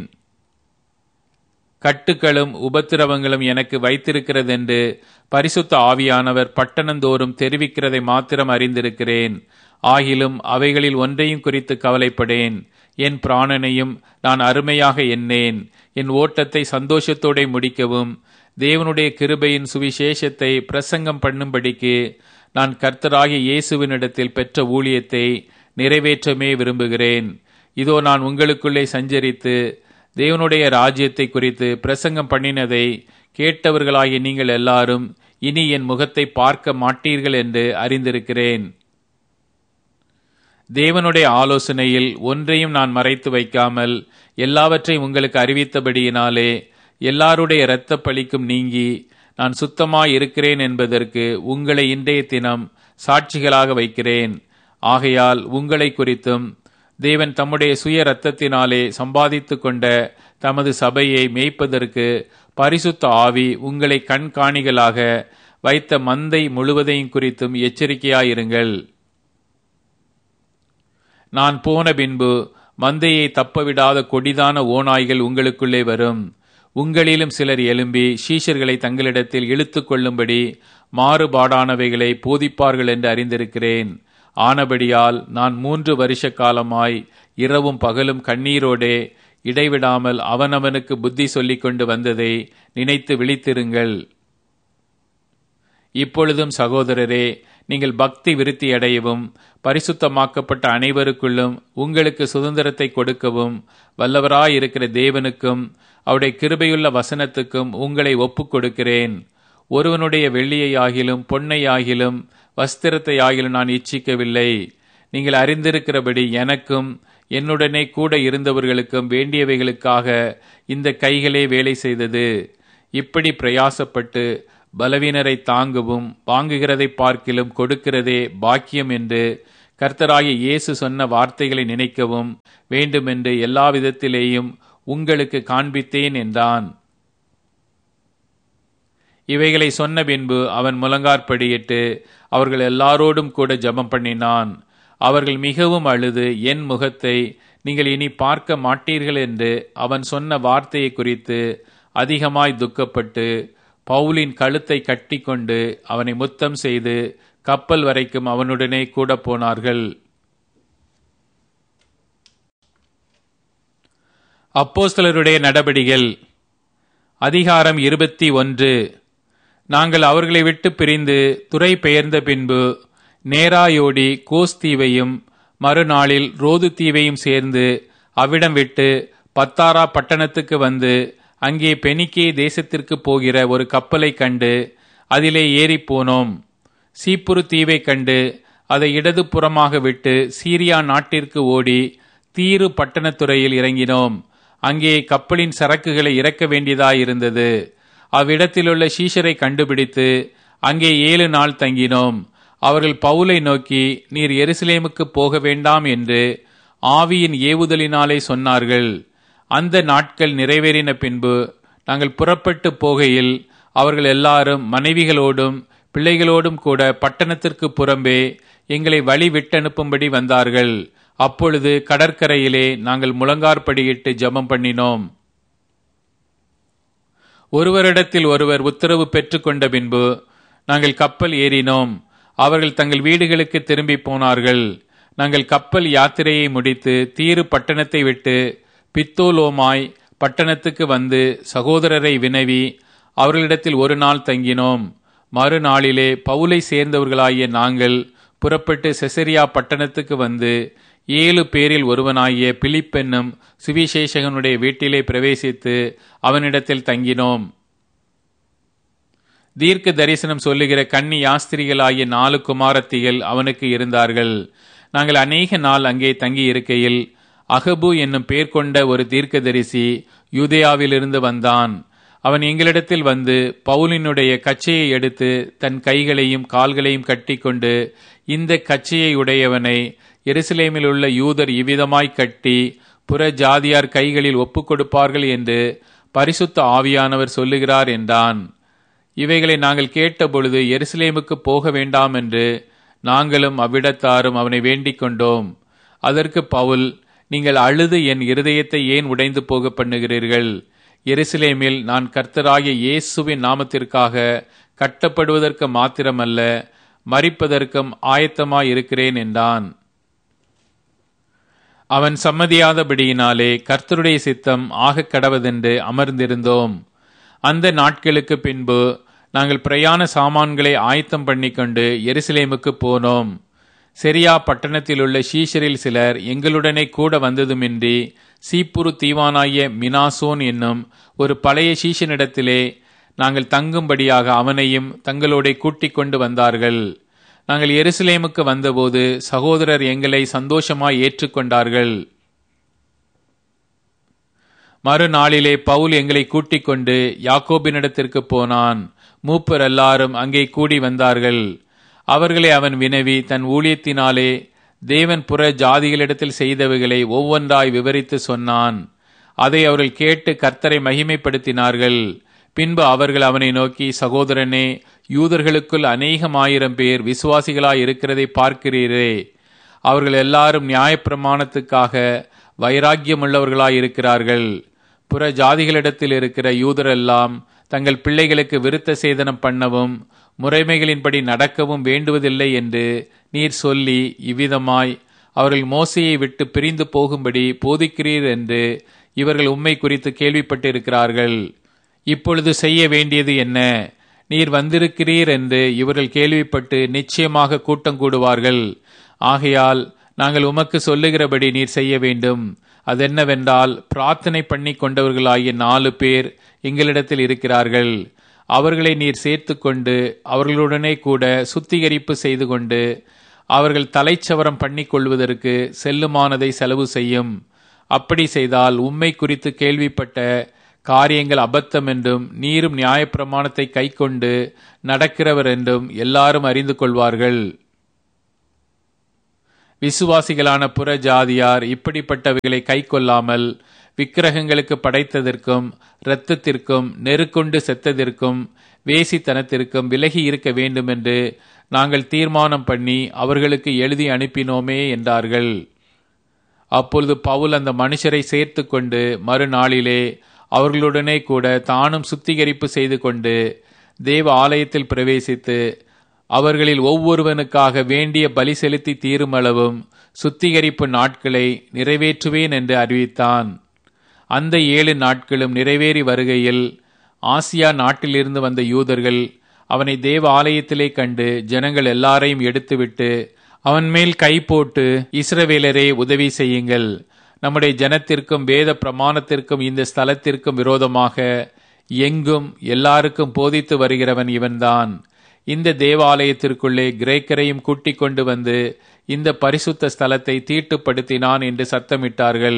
கட்டுகளும் உபத்திரவங்களும் எனக்கு வைத்திருக்கிறதென்று பரிசுத்த ஆவியானவர் பட்டணந்தோறும் தெரிவிக்கிறதை மாத்திரம் அறிந்திருக்கிறேன். ஆகிலும் அவைகளில் ஒன்றையும் குறித்து கவலைப்படேன். என் பிராணனையும் நான் அருமையாக எண்ணேன். என் ஓட்டத்தை சந்தோஷத்தோടെ முடிக்கவும் தேவனுடைய கிருபையின் சுவிசேஷத்தை பிரசங்கம் பண்ணும்படிக்கு நான் கர்த்தராகிய இயேசுவினிடத்தில் பெற்ற ஊழியத்தை நிறைவேற்றமே விரும்புகிறேன். இதோ நான் உங்களுக்குள்ளே சஞ்சரித்து தேவனுடைய ராஜ்யத்தை குறித்து பிரசங்கம் பண்ணினதை கேட்டவர்களாகிய நீங்கள் எல்லாரும் இனி என் முகத்தை பார்க்க மாட்டீர்கள் என்று அறிந்திருக்கிறேன். தேவனுடைய ஆலோசனையில் ஒன்றையும் நான் மறைத்து வைக்காமல் எல்லாவற்றையும் உங்களுக்கு அறிவித்தபடியினாலே எல்லாருடைய இரத்த பழிக்கும் நீங்கி நான் சுத்தமாய் இருக்கிறேன் என்பதற்கு உங்களை இன்றைய தினம் சாட்சிகளாக வைக்கிறேன். ஆகையால் உங்களை குறித்தும் தேவன் தம்முடைய சுய இரத்தத்தினாலே சம்பாதித்து கொண்ட தமது சபையை மேய்ப்பதற்கு பரிசுத்த ஆவி உங்களை கண்காணிகளாக வைத்த மந்தை முழுவதையும் குறித்தும் எச்சரிக்கையாயிருங்கள். நான் போன பின்பு மந்தையை தப்பவிடாத கொடிதான ஓநாய்கள் உங்களுக்குள்ளே வரும். உங்களிலும் சிலர் எழும்பி சீஷர்களை தங்களிடத்தில் இழுத்து கொள்ளும்படி மாறுபாடானவைகளை போதிப்பார்கள் என்று அறிந்திருக்கிறேன். ஆனபடியால் நான் மூன்று வருஷ காலமாய் இரவும் பகலும் கண்ணீரோடே இடைவிடாமல் அவனவனுக்கு புத்தி சொல்லிக் கொண்டு வந்ததை நினைத்து விழித்திருங்கள். இப்பொழுதும் சகோதரரே, நீங்கள் பக்தி விருத்தி அடையவும் பரிசுத்தமாக்கப்பட்ட அனைவருக்குள்ளும் உங்களுக்கு சுதந்திரத்தை கொடுக்கவும் வல்லவராயிருக்கிற தேவனுக்கும் அவருடைய கிருபையுள்ள வசனத்துக்கும் உங்களை ஒப்புக் கொடுக்கிறேன். ஒருவனுடைய வெள்ளியையாகிலும் பொன்னையாகிலும் வஸ்திரத்தையாகிலும் நான் இச்சிக்கவில்லை. நீங்கள் அறிந்திருக்கிறபடி எனக்கும் என்னுடனே கூட இருந்தவர்களுக்கும் வேண்டியவைகளுக்காக இந்த கைகளே வேலை செய்தது. இப்படி பிரயாசப்பட்டு பலவீனரை தாங்கவும் வாங்குகிறதை பார்க்கிலும் கொடுக்கிறதே பாக்கியம் என்று கர்த்தராகிய இயேசு சொன்ன வார்த்தைகளை நினைக்கவும் வேண்டுமென்று எல்லா விதத்திலேயும் உங்களுக்கு காண்பித்தேன் என்றான். இவைகளை சொன்ன பின்பு அவன் முழங்காற்படியிட்டு அவர்கள் எல்லாரோடும் கூட ஜெபம் பண்ணினான். அவர்கள் மிகவும் அழுது, என் முகத்தை நீங்கள் இனி பார்க்க மாட்டீர்கள் என்று அவன் சொன்ன வார்த்தையை குறித்து அதிகமாய் துக்கப்பட்டு பவுலின் கழுத்தை கட்டி கொண்டு அவனை முத்தம் செய்து கப்பல் வரைக்கும் அவனுடனே கூட போனார்கள். அப்போஸ்தலருடைய நடபடிகள் அதிகாரம் இருபத்தி ஒன்று. நாங்கள் அவர்களை விட்டு பிரிந்து துறை பெயர்ந்த பின்பு நேராயோடி கோஸ் தீவையும் மறுநாளில் ரோது தீவையும் சேர்ந்து அவ்விடம் விட்டு பத்தாரா பட்டணத்துக்கு வந்து அங்கே பெனிக்கே தேசத்திற்கு போகிற ஒரு கப்பலை கண்டு அதிலே ஏறி போனோம். சீப்புரு தீவை கண்டு அதை இடது புறமாக விட்டு சீரியா நாட்டிற்கு ஓடி தீரு பட்டணத்துறையில் இறங்கினோம். அங்கே கப்பலின் சரக்குகளை இறக்க வேண்டியதாயிருந்தது. அவ்விடத்திலுள்ள சீஷரை கண்டுபிடித்து அங்கே ஏழு நாள் தங்கினோம். அவர்கள் பவுலை நோக்கி, நீர் எருசலேமுக்கு போக வேண்டாம் என்று ஆவியின் ஏவுதலினாலே சொன்னார்கள். அந்த நாட்கள் நிறைவேறின பின்பு நாங்கள் புறப்பட்டு போகையில் அவர்கள் எல்லாரும் மனைவிகளோடும் பிள்ளைகளோடும் கூட பட்டணத்திற்கு புறம்பே எங்களை வழி விட்டனுப்பும்படி வந்தார்கள். அப்பொழுது கடற்கரையிலே நாங்கள் முழங்காற்படியிட்டு ஜெபம் பண்ணினோம். ஒருவரிடத்தில் ஒருவர் உத்தரவு பெற்றுக்கொண்ட பின்பு நாங்கள் கப்பல் ஏறினோம். அவர்கள் தங்கள் வீடுகளுக்கு திரும்பி போனார்கள். நாங்கள் கப்பல் யாத்திரையை முடித்து தீரு பட்டணத்தை விட்டு பித்தோலோமாய் பட்டணத்துக்கு வந்து சகோதரரை வினவி அவர்களிடத்தில் ஒரு நாள் தங்கினோம். மறுநாளிலே பவுலை சேர்ந்தவர்களாகிய நாங்கள் புறப்பட்டு செசரியா பட்டணத்துக்கு வந்து ஏழு பேரில் ஒருவனாகிய பிலிப்பென்னும் சுவிசேஷகனுடைய வீட்டிலே பிரவேசித்து அவனிடத்தில் தங்கினோம். தீர்க்க தரிசனம் சொல்லுகிற கன்னி யாஸ்திரிகளாகிய நாலு குமாரத்திகள் அவனுக்கு இருந்தார்கள். நாங்கள் அநேக நாள் அங்கே தங்கி இருக்கையில் அகபு என்னும் பேர் கொண்ட ஒரு தீர்க்கதரிசி யூதேயாவிலிருந்து வந்தான். அவன் எங்களிடத்தில் வந்து பவுலினுடைய கச்சையை எடுத்து தன் கைகளையும் கால்களையும் கட்டி கொண்டு, இந்த கச்சையை உடையவனை எருசலேமில் உள்ள யூதர் இவ்விதமாய் கட்டி புற ஜாதியார் கைகளில் ஒப்புக் கொடுப்பார்கள் என்று பரிசுத்த ஆவியானவர் சொல்லுகிறார் என்றான். இவைகளை நாங்கள் கேட்டபொழுது எருசலேமுக்கு போக வேண்டாம் என்று நாங்களும் அவ்விடத்தாரும் அவனை வேண்டிக் கொண்டோம். அதற்கு பவுல், நீங்கள் அழுது என் இருதயத்தை ஏன் உடைந்து போக பண்ணுகிறீர்கள்? எருசலேமில் நான் கர்த்தராகிய இயேசுவின் நாமத்திற்காக கட்டப்படுவதற்கு மாத்திரமல்ல, மரிப்பதற்கும் ஆயத்தமாய் இருக்கிறேன் என்றான். அவன் சம்மதியாதபடியினாலே கர்த்தருடைய சித்தம் ஆக கடவதென்று அமர்ந்திருந்தோம். அந்த நாட்களுக்கு பின்பு நாங்கள் பிரயாண சாமான்களை ஆயத்தம் பண்ணிக்கொண்டு எருசலேமுக்கு போனோம். செரியா பட்டணத்திலுள்ள சீஷரில் சிலர் எங்களுடனே கூட வந்ததுமின்றி சீப்புரு தீவானாகிய மினாசோன் என்னும் ஒரு பழைய சீஷனிடத்திலே நாங்கள் தங்கும்படியாக அவனையும் தங்களோட கூட்டிக் கொண்டு வந்தார்கள். நாங்கள் எருசலேமுக்கு வந்தபோது சகோதரர் எங்களை சந்தோஷமாய் ஏற்றுக்கொண்டார்கள். மறுநாளிலே பவுல் எங்களை கூட்டிக் கொண்டு யாக்கோபினிடத்திற்கு போனான். மூப்பர் எல்லாரும் அங்கே கூடி வந்தார்கள். அவர்களை அவன் வினவி தன் ஊழியத்தினாலே தேவன் புற ஜாதிகளிடத்தில் செய்தவைகளை ஒவ்வொன்றாய் விவரித்து சொன்னான். அதை அவர்கள் கேட்டு கர்த்தரை மகிமைப்படுத்தினார்கள். பின்பு அவர்கள் அவனை நோக்கி, சகோதரனே, யூதர்களுக்குள் அநேகமாயிரம் பேர் விசுவாசிகளாய் இருக்கிறதை பார்க்கிறீரே. அவர்கள் எல்லாரும் நியாயப்பிரமாணத்துக்காக வைராக்கியமுள்ளவர்களாய் இருக்கிறார்கள். புற ஜாதிகளிடத்தில் இருக்கிற யூதரெல்லாம் தங்கள் பிள்ளைகளுக்கு விருத்த சேதனம் பண்ணவும் முறைமைகளின்படி நடக்கவும் வேண்டுவதில்லை என்று நீர் சொல்லி இவ்விதமாய் அவர்கள் மோசையை விட்டு பிரிந்து போகும்படி போதிக்கிறீர் என்று இவர்கள் உம்மை குறித்து கேள்விப்பட்டிருக்கிறார்கள். இப்பொழுது செய்ய வேண்டியது என்ன? நீர் வந்திருக்கிறீர் என்று இவர்கள் கேள்விப்பட்டு நிச்சயமாக கூட்டம் கூடுவார்கள். ஆகையால் நாங்கள் உமக்கு சொல்லுகிறபடி நீர் செய்ய வேண்டும். அதென்னவென்றால், பிரார்த்தனை பண்ணி கொண்டவர்களாகிய நாலு பேர் எங்களிடத்தில் இருக்கிறார்கள். அவர்களை நீர் சேர்த்து கொண்டு அவர்களுடனே கூட சுத்திகரிப்பு செய்து கொண்டு அவர்கள் தலைச்சவரம் பண்ணி கொள்வதற்கு செல்லுமானதை செலவு செய்யும். அப்படி செய்தால் உம்மை குறித்து கேள்விப்பட்ட காரியங்கள் அபத்தம் என்றும் நீரும் நியாயப்பிரமாணத்தை கைக்கொண்டு நடக்கிறவர் என்றும் எல்லாரும் அறிந்து கொள்வார்கள். விசுவாசிகளான புற ஜாதியார் இப்படிப்பட்டவைகளை கைக்கொள்ளாமல் விக்கிரகங்களுக்கு படைத்ததற்கும் இரத்தத்திற்கும் நெருக்கொண்டு செத்ததற்கும் வேசித்தனத்திற்கும் விலகி இருக்க வேண்டும் என்று நாங்கள் தீர்மானம் பண்ணி அவர்களுக்கு எழுதி அனுப்பினோமே என்றார்கள். அப்பொழுது பவுல் அந்த மனுஷரை சேர்த்து கொண்டு மறுநாளிலே அவர்களுடனே கூட தானும் சுத்திகரிப்பு செய்து கொண்டு தேவ ஆலயத்தில் பிரவேசித்து அவர்களில் ஒவ்வொருவனுக்காக வேண்டிய பலி செலுத்தி தீருமளவும் சுத்திகரிப்பு நாட்களை நிறைவேற்றுவேன் என்று அறிவித்தான். அந்த ஏழு நாட்களும் நிறைவேறி வருகையில் ஆசியா நாட்டிலிருந்து வந்த யூதர்கள் அவனை தேவ ஆலயத்திலே கண்டு ஜனங்கள் எல்லாரையும் எடுத்துவிட்டு அவன் மேல் கை போட்டு, இஸ்ரவேலரே உதவி செய்யுங்கள், நம்முடைய ஜனத்திற்கும் வேத பிரமாணத்திற்கும் இந்த ஸ்தலத்திற்கும் விரோதமாக எங்கும் எல்லாருக்கும் போதித்து வருகிறவன் இவன்தான். இந்த தேவாலயத்திற்குள்ளே கிரேக்கரையும் கூட்டிக் கொண்டு வந்து இந்த பரிசுத்த ஸ்தலத்தை தீட்டுப்படுத்தினான் என்று சத்தமிட்டார்கள்.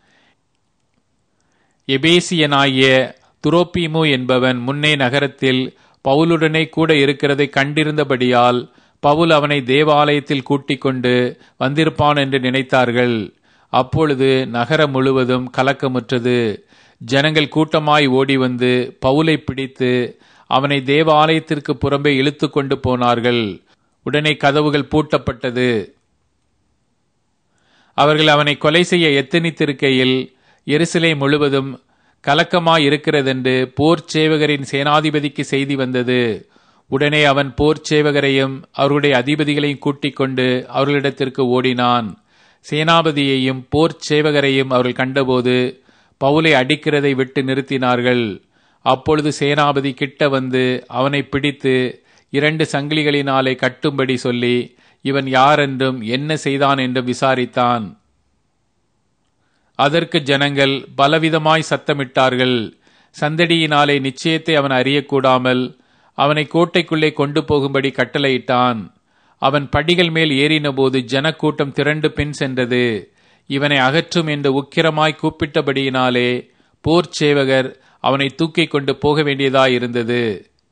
எபேசியனாகிய துரோப்பீமு என்பவன் முன்னே நகரத்தில் பவுலுடனே கூட இருக்கிறதை கண்டிருந்தபடியால் பவுல் அவனை தேவாலயத்தில் கூட்டிக் கொண்டு வந்திருப்பான் என்று நினைத்தார்கள். அப்பொழுது நகரம் முழுவதும் கலக்கமுற்றது. ஜனங்கள் கூட்டமாய் ஓடி வந்து பவுலை பிடித்து அவனை தேவாலயத்திற்கு புறம்பே இழுத்து கொண்டு போனார்கள். உடனே கதவுகள் பூட்டப்பட்டது. அவர்கள் அவனை கொலை செய்ய எத்தனித்திருக்கையில் எருசலேம் முழுவதும் கலக்கமாய் இருக்கிறதென்று போர் சேவகரின் சேனாதிபதிக்கு செய்தி வந்தது. உடனே அவன் போர் சேவகரையும் அவர்களுடைய அதிபதிகளையும் கூட்டிக் கொண்டு அவர்களிடத்திற்கு ஓடினான். சேனாபதியையும் போர் சேவகரையும் அவர்கள் கண்டபோது பவுலை அடிக்கிறதை விட்டு நிறுத்தினார்கள். அப்பொழுது சேனாபதி கிட்ட வந்து அவனை பிடித்து இரண்டு சங்கிலிகளினாலே கட்டும்படி சொல்லி இவன் யாரென்றும் என்ன செய்தான் என்றும் விசாரித்தான். அதற்கு ஜனங்கள் பலவிதமாய் சத்தமிட்டார்கள். சந்தடியினாலே நிச்சயத்தை அவன் அறியக்கூடாமல் அவனை கோட்டைக்குள்ளே கொண்டு போகும்படி கட்டளையிட்டான். அவன் படிகள் மேல் ஏறினபோது ஜனக்கூட்டம் திரண்டு பின் சென்றது. இவனை அகற்றும் என்று உக்கிரமாய் கூப்பிட்டபடியினாலே போர் சேவகர் அவனை தூக்கிக் கொண்டு போக வேண்டியதாயிருந்தது.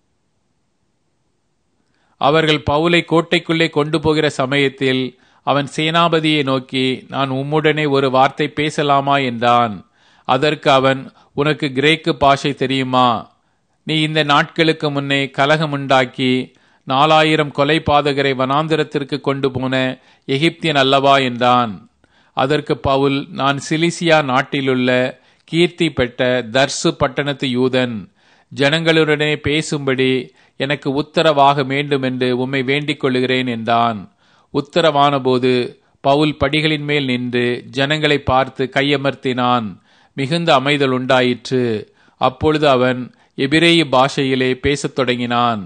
அவர்கள் பவுலை கோட்டைக்குள்ளே கொண்டு போகிற சமயத்தில் அவன் சேனாபதியை நோக்கி, நான் உம்முடனே ஒரு வார்த்தை பேசலாமா என்றான். அதற்கு அவன், உனக்கு கிரேக்கு பாஷை தெரியுமா? நீ இந்த நாட்களுக்கு முன்னே கலகமுண்டாக்கி நாலாயிரம் கொலை பாதகரை வனாந்திரத்திற்கு கொண்டு போன எகிப்தியன் அல்லவா என்றான். அதற்கு பவுல், நான் சிலிசியா நாட்டிலுள்ள கீர்த்தி பெற்ற தர்சு பட்டணத்து யூதன். ஜனங்களுடனே பேசும்படி எனக்கு உத்தரவாக வேண்டும் என்று உம்மை வேண்டிக் கொள்ளுகிறேன் என்றான். உத்தரவான போது பவுல் படிகளின் மேல் நின்று ஜனங்களை பார்த்து கையமர்த்தினான். மிகுந்த அமைதல் உண்டாயிற்று. அப்பொழுது அவன் எபிரேய பாஷையிலே பேசத் தொடங்கினான்.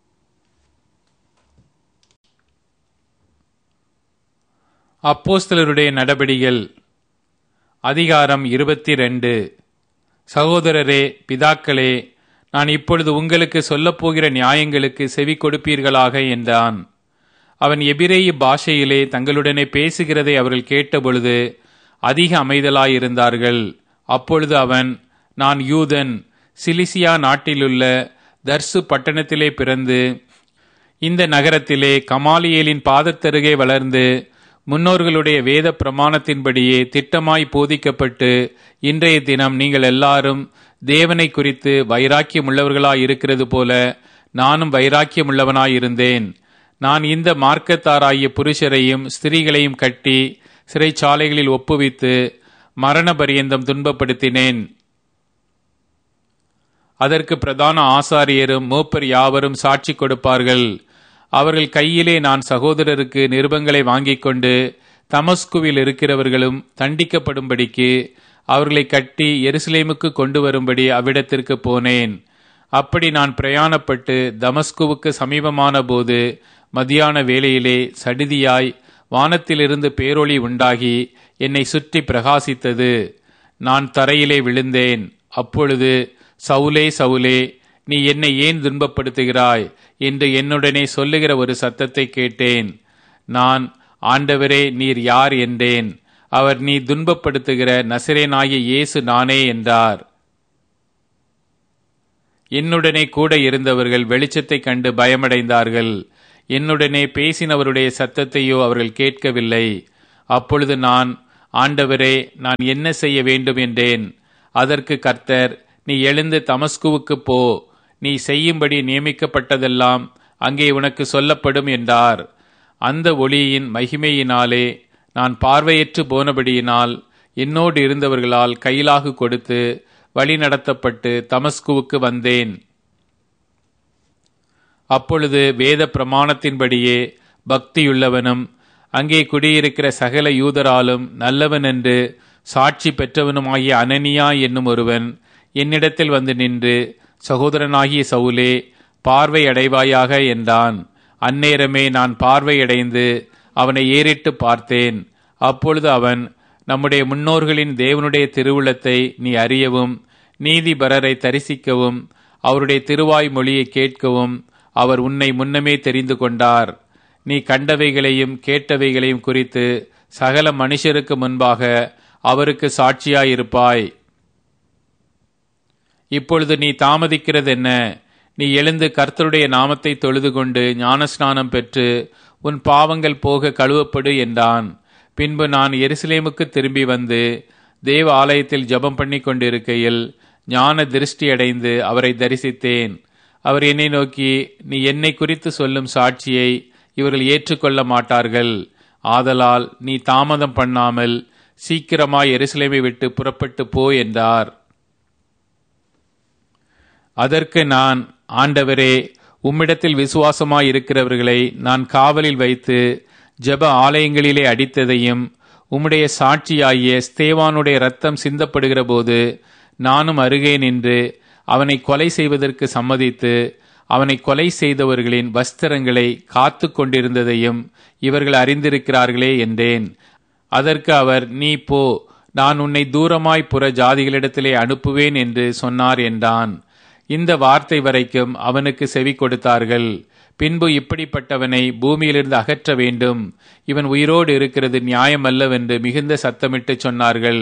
அப்போஸ்தலருடைய நடபடிகள் அதிகாரம் இருபத்தி ரெண்டு. சகோதரரே, பிதாக்களே, நான் இப்பொழுது உங்களுக்கு சொல்லப்போகிற நியாயங்களுக்கு செவி கொடுப்பீர்களாக என்றான். அவன் எபிரேய பாஷையிலே தங்களுடனே பேசுகிறதை அவர்கள் கேட்டபொழுது அதிக அமைதலாயிருந்தார்கள். அப்பொழுது அவன், நான் யூதன், சிலிசியா நாட்டிலுள்ள தர்சு பட்டணத்திலே பிறந்து இந்த நகரத்திலே கமாலியேலின் பாதத்தருகே வளர்ந்து முன்னோர்களுடைய வேத பிரமாணத்தின்படியே திட்டமாய் போதிக்கப்பட்டு இன்றைய தினம் நீங்கள் எல்லாரும் தேவனை குறித்து வைராக்கியமுள்ளவர்களாய் இருக்கிறது போல நானும் வைராக்கியமுள்ளவனாயிருந்தேன். நான் இந்த மார்க்கத்தாராகிய புருஷரையும் ஸ்திரீகளையும் கட்டி சிறைச்சாலைகளில் ஒப்புவித்து மரண பரியந்தம் துன்பப்படுத்தினேன். அதற்கு பிரதான ஆசாரியரும் மூப்பர் யாவரும் சாட்சி கொடுப்பார்கள். அவர்கள் கையிலே நான் சகோதரருக்கு நிருபங்களை வாங்கிக் கொண்டு தமஸ்குவில் இருக்கிறவர்களும் தண்டிக்கப்படும்படிக்கு அவர்களை கட்டி எருசலேமுக்கு கொண்டு வரும்படி அவ்விடத்திற்கு போனேன். அப்படி நான் பிரயாணப்பட்டு தமஸ்குவுக்கு சமீபமான போது மதியான வேளையிலே சடிதியாய் வானத்திலிருந்து பேரொளி உண்டாகி என்னை சுற்றி பிரகாசித்தது. நான் தரையிலே விழுந்தேன். அப்பொழுது, சவுலே சவுலே, நீ என்னை ஏன் துன்பப்படுத்துகிறாய் என்று என்னுடனே சொல்லுகிற ஒரு சத்தத்தை கேட்டேன். நான், ஆண்டவரே, நீர் யார் என்றேன். அவர், நீ துன்பப்படுத்துகிற நசரேனாகிய இயேசு நானே என்றார். என்னுடனே கூட இருந்தவர்கள் வெளிச்சத்தை கண்டு பயமடைந்தார்கள். என்னுடனே பேசினவருடைய சத்தத்தையோ அவர்கள் கேட்கவில்லை. அப்பொழுது நான், ஆண்டவரே, நான் என்ன செய்ய வேண்டும் என்றேன். அதற்கு கர்த்தர், நீ எழுந்து தமஸ்குவுக்கு போ, நீ செய்யும்படி நியமிக்கப்பட்டதெல்லாம் அங்கே உனக்கு சொல்லப்படும் என்றார். அந்த ஒளியின் மகிமையினாலே நான் பார்வையற்று போனபடியினால் என்னோடு இருந்தவர்களால் கையிலாகு கொடுத்து வழி நடத்தப்பட்டு தமஸ்குவுக்கு வந்தேன். அப்பொழுது வேத பிரமாணத்தின்படியே பக்தியுள்ளவனும் அங்கே குடியிருக்கிற சகல யூதராலும் நல்லவன் என்று சாட்சி பெற்றவனுமாகிய அனனியா என்னும் ஒருவன் என்னிடத்தில் வந்து நின்று, சகோதரனாகிய சவுலே, பார்வை அடைவாயாக என்றான். அந்நேரமே நான் பார்வையடைந்து அவனை ஏறிட்டு பார்த்தேன். அப்பொழுது அவன், நம்முடைய முன்னோர்களின் தேவனுடைய திருவுளத்தை நீ அறியவும், நீதிபரரை தரிசிக்கவும், அவருடைய திருவாய் மொழியை கேட்கவும் அவர் உன்னை முன்னமே தெரிந்து கொண்டார். நீ கண்டவைகளையும் கேட்டவைகளையும் குறித்து சகல மனுஷருக்கு முன்பாக அவருக்கு சாட்சியாயிருப்பாய். இப்பொழுது நீ தாமதிக்கிறது என்ன? நீ எழுந்து கர்த்தருடைய நாமத்தை தொழுது கொண்டு ஞானஸ்நானம் பெற்று உன் பாவங்கள் போக கழுவப்படு என்றான். பின்பு நான் எருசலேமுக்கு திரும்பி வந்து தேவ ஆலயத்தில் ஜெபம் பண்ணி கொண்டிருக்கையில் ஞான திருஷ்டியடைந்து அவரை தரிசித்தேன். அவர் என்னை நோக்கி, நீ என்னை குறித்து சொல்லும் சாட்சியை இவர்கள் ஏற்றுக்கொள்ள மாட்டார்கள். ஆதலால் நீ தாமதம் பண்ணாமல் சீக்கிரமாய் எருசலேமை விட்டு புறப்பட்டு போ என்றார். அதற்கு நான், ஆண்டவரே, உம்மிடத்தில் விசுவாசமாய் இருக்கிறவர்களை நான் காவலில் வைத்து ஜெப ஆலயங்களிலே அடித்ததையும் உம்முடைய சாட்சியாகிய ஸ்தேவானுடைய இரத்தம் சிந்தப்படுகிற போது நானும் அருகே நின்று அவனை கொலை செய்வதற்கு சம்மதித்து அவனை கொலை செய்தவர்களின் வஸ்திரங்களை காத்து கொண்டிருந்ததையும் இவர்கள் அறிந்திருக்கிறார்களே என்றேன். அதற்கு அவர், நீ போ, நான் உன்னை தூரமாய் புற ஜாதிகளிடத்திலே அனுப்புவேன் என்று சொன்னார் என்றான். இந்த வார்த்தை வரைக்கும் அவனுக்கு செவி கொடுத்தார்கள். பின்பு இப்படிப்பட்டவனை பூமியிலிருந்து அகற்ற வேண்டும், இவன் உயிரோடு இருக்கிறது நியாயமல்லவென்று மிகுந்த சத்தமிட்டு சொன்னார்கள்.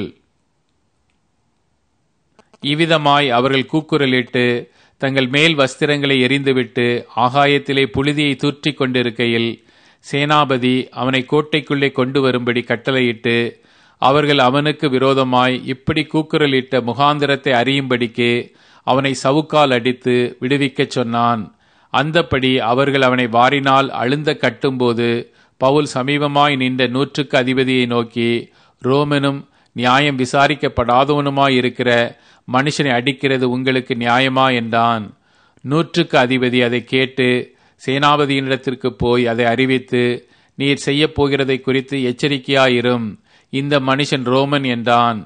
இவ்விதமாய் அவர்கள் கூக்குரலிட்டு தங்கள் மேல் வஸ்திரங்களை எரிந்துவிட்டு ஆகாயத்திலே புழுதியை தூற்றி கொண்டிருக்கையில் சேனாபதி அவனை கோட்டைக்குள்ளே கொண்டு வரும்படி கட்டளையிட்டு அவர்கள் அவனுக்கு விரோதமாய் இப்படி கூக்குரலிட்ட முகாந்திரத்தை அறியும்படிக்கு அவனை சவுக்கால் அடித்து விடுவிக்கச் சொன்னான். அந்தப்படி அவர்கள் அவனை வாரினால் அழுந்த கட்டும்போது பவுல் சமீபமாய் நின்ற நூற்றுக்கு அதிபதியை நோக்கி, ரோமனும் நியாயம் விசாரிக்கப்படாதவனுமாயிருக்கிற மனுஷனை அடிக்கிறது உங்களுக்கு நியாயமா என்றான். நூற்றுக்கு அதிபதி அதை கேட்டு சேனாபதியினிடத்திற்கு போய் அதை அறிவித்து, நீர் செய்ய போகிறதை குறித்து எச்சரிக்கையாயிரும், இந்த மனுஷன் ரோமன் என்றான்.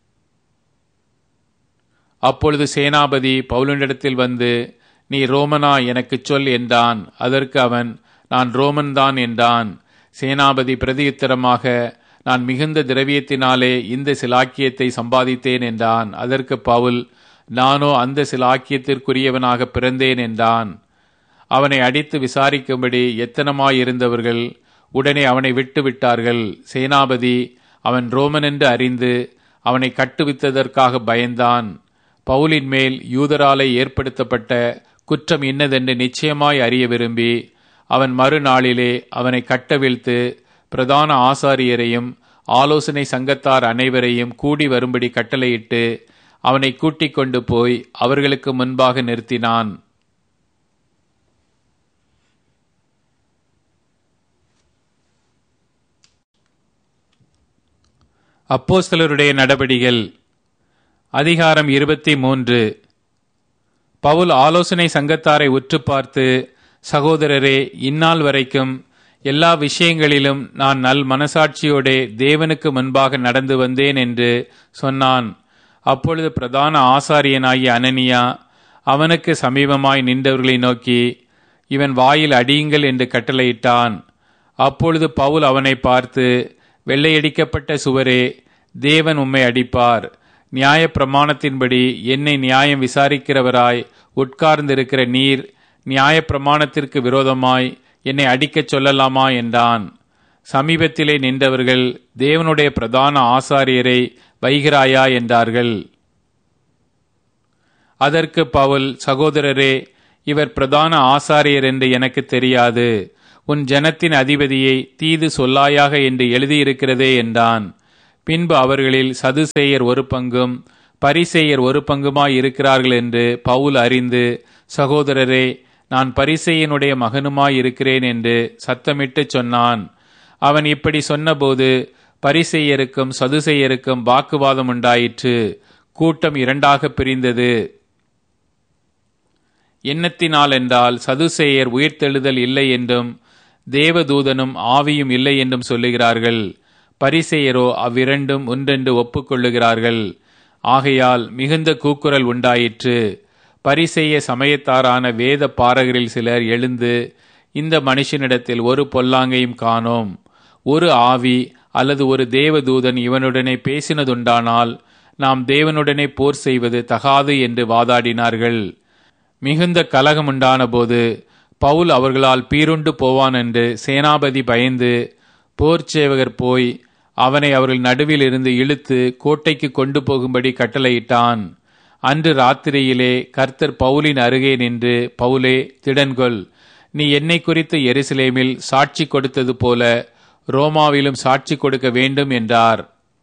அப்பொழுது சேனாபதி பவுலினிடத்தில் வந்து, நீ ரோமனா, எனக்கு சொல் என்றான். அதற்கு அவன், நான் ரோமன்தான் என்றான். சேனாபதி பிரதியுத்தரமாக, நான் மிகுந்த திரவியத்தினாலே இந்த சிலாக்கியத்தை சம்பாதித்தேன் என்றான். அதற்கு பவுல், நானோ அந்த சிலாக்கியத்திற்குரியவனாக பிறந்தேன் என்றான். அவனை அடித்து விசாரிக்கும்படி எத்தனமாயிருந்தவர்கள் உடனே அவனை விட்டு விட்டார்கள். சேனாபதி அவன் ரோமன் என்று அறிந்து அவனை கட்டுவித்ததற்காக பயந்தான். பவுலின் மேல் யூதராலே ஏற்படுத்தப்பட்ட குற்றம் இன்னதென்று நிச்சயமாய் அறிய விரும்பி அவன் மறுநாளிலே அவனை கட்டவிழ்த்து பிரதான ஆசாரியரையும் ஆலோசனை சங்கத்தார் அனைவரையும் கூடி வரும்படி கட்டளையிட்டு அவனை கூட்டிக் கொண்டு போய் அவர்களுக்கு முன்பாக நிறுத்தினான். அப்போஸ்தலருடைய நடபடிகள் அதிகாரம் இருபத்தி மூன்று. பவுல் ஆலோசனை சங்கத்தாரை உற்று பார்த்து, சகோதரரே, இந்நாள் வரைக்கும் எல்லா விஷயங்களிலும் நான் நல் மனசாட்சியோடே தேவனுக்கு முன்பாக நடந்து வந்தேன் என்று சொன்னான். அப்பொழுது பிரதான ஆசாரியனாகிய அனனியா அவனுக்கு சமீபமாய் நின்றவர்களை நோக்கி, இவன் வாயில் அடியுங்கள் என்று கட்டளையிட்டான். அப்பொழுது பவுல் அவனை பார்த்து, வெள்ளையடிக்கப்பட்ட சுவரே, தேவன் உம்மை அடிப்பார். நியாய பிரமாணத்தின்படி என்னை நியாயம் விசாரிக்கிறவராய் உட்கார்ந்திருக்கிற நீர் நியாய பிரமாணத்திற்கு விரோதமாய் என்னை அடிக்கச் சொல்லலாமா என்றான். சமீபத்திலே நின்றவர்கள், தேவனுடைய பிரதான ஆசாரியரை வைகிறாயா என்றார்கள். அதற்கு பவுல், சகோதரரே, இவர் பிரதான ஆசாரியர் என்று எனக்கு தெரியாது. உன் ஜனத்தின் அதிபதியை தீது சொல்லாயாக என்று எழுதியிருக்கிறதே என்றான். பின்பு அவர்களில் சதுசேயர் ஒரு பங்கும் பரிசேயர் ஒரு பங்குமாய் இருக்கிறார்கள் என்று பவுல் அறிந்து, சகோதரரே, நான் பரிசேயனுடைய மகனுமாய் இருக்கிறேன் என்று சத்தமிட்டு சொன்னான். அவன் இப்படி சொன்னபோது பரிசேயருக்கும் சதுசேயருக்கும் வாக்குவாதம் உண்டாயிற்று. கூட்டம் இரண்டாக பிரிந்தது. எண்ணத்தினால் என்றால் சதுசேயர் உயிர்த்தெழுதல் இல்லை என்றும் தேவதூதனும் ஆவியும் இல்லை என்றும் சொல்லுகிறார்கள். பரிசேயரோ அவ்விரண்டும் ஒன்றென்று ஒப்புக்கொள்ளுகிறார்கள். ஆகையால் மிகுந்த கூக்குரல் உண்டாயிற்று. பரிசேய சமயத்தாரான வேத பாரகரில் சிலர் எழுந்து, இந்த மனுஷனிடத்தில் ஒரு பொல்லாங்கையும் காணோம். ஒரு ஆவி அல்லது ஒரு தேவதூதன் இவனுடனே பேசினதுண்டானால் நாம் தேவனுடனே போர் செய்வது தகாது என்று வாதாடினார்கள். மிகுந்த கலகம் உண்டான போது பவுல் அவர்களால் பீருண்டு போவான் என்று சேனாபதி பயந்து போர்ச்சேவகர் போய் அவனை அவர்கள் நடுவில் இருந்து இழுத்து கோட்டைக்கு கொண்டு போகும்படி கட்டளையிட்டான். அன்று ராத்திரியிலே கர்த்தர் பவுலின் அருகே நின்று, பவுலே, திடன்கொள், நீ என்னை குறித்து எருசலேமில் சாட்சி கொடுத்தது போல ரோமாவிலும் சாட்சி கொடுக்க வேண்டும் என்றார்.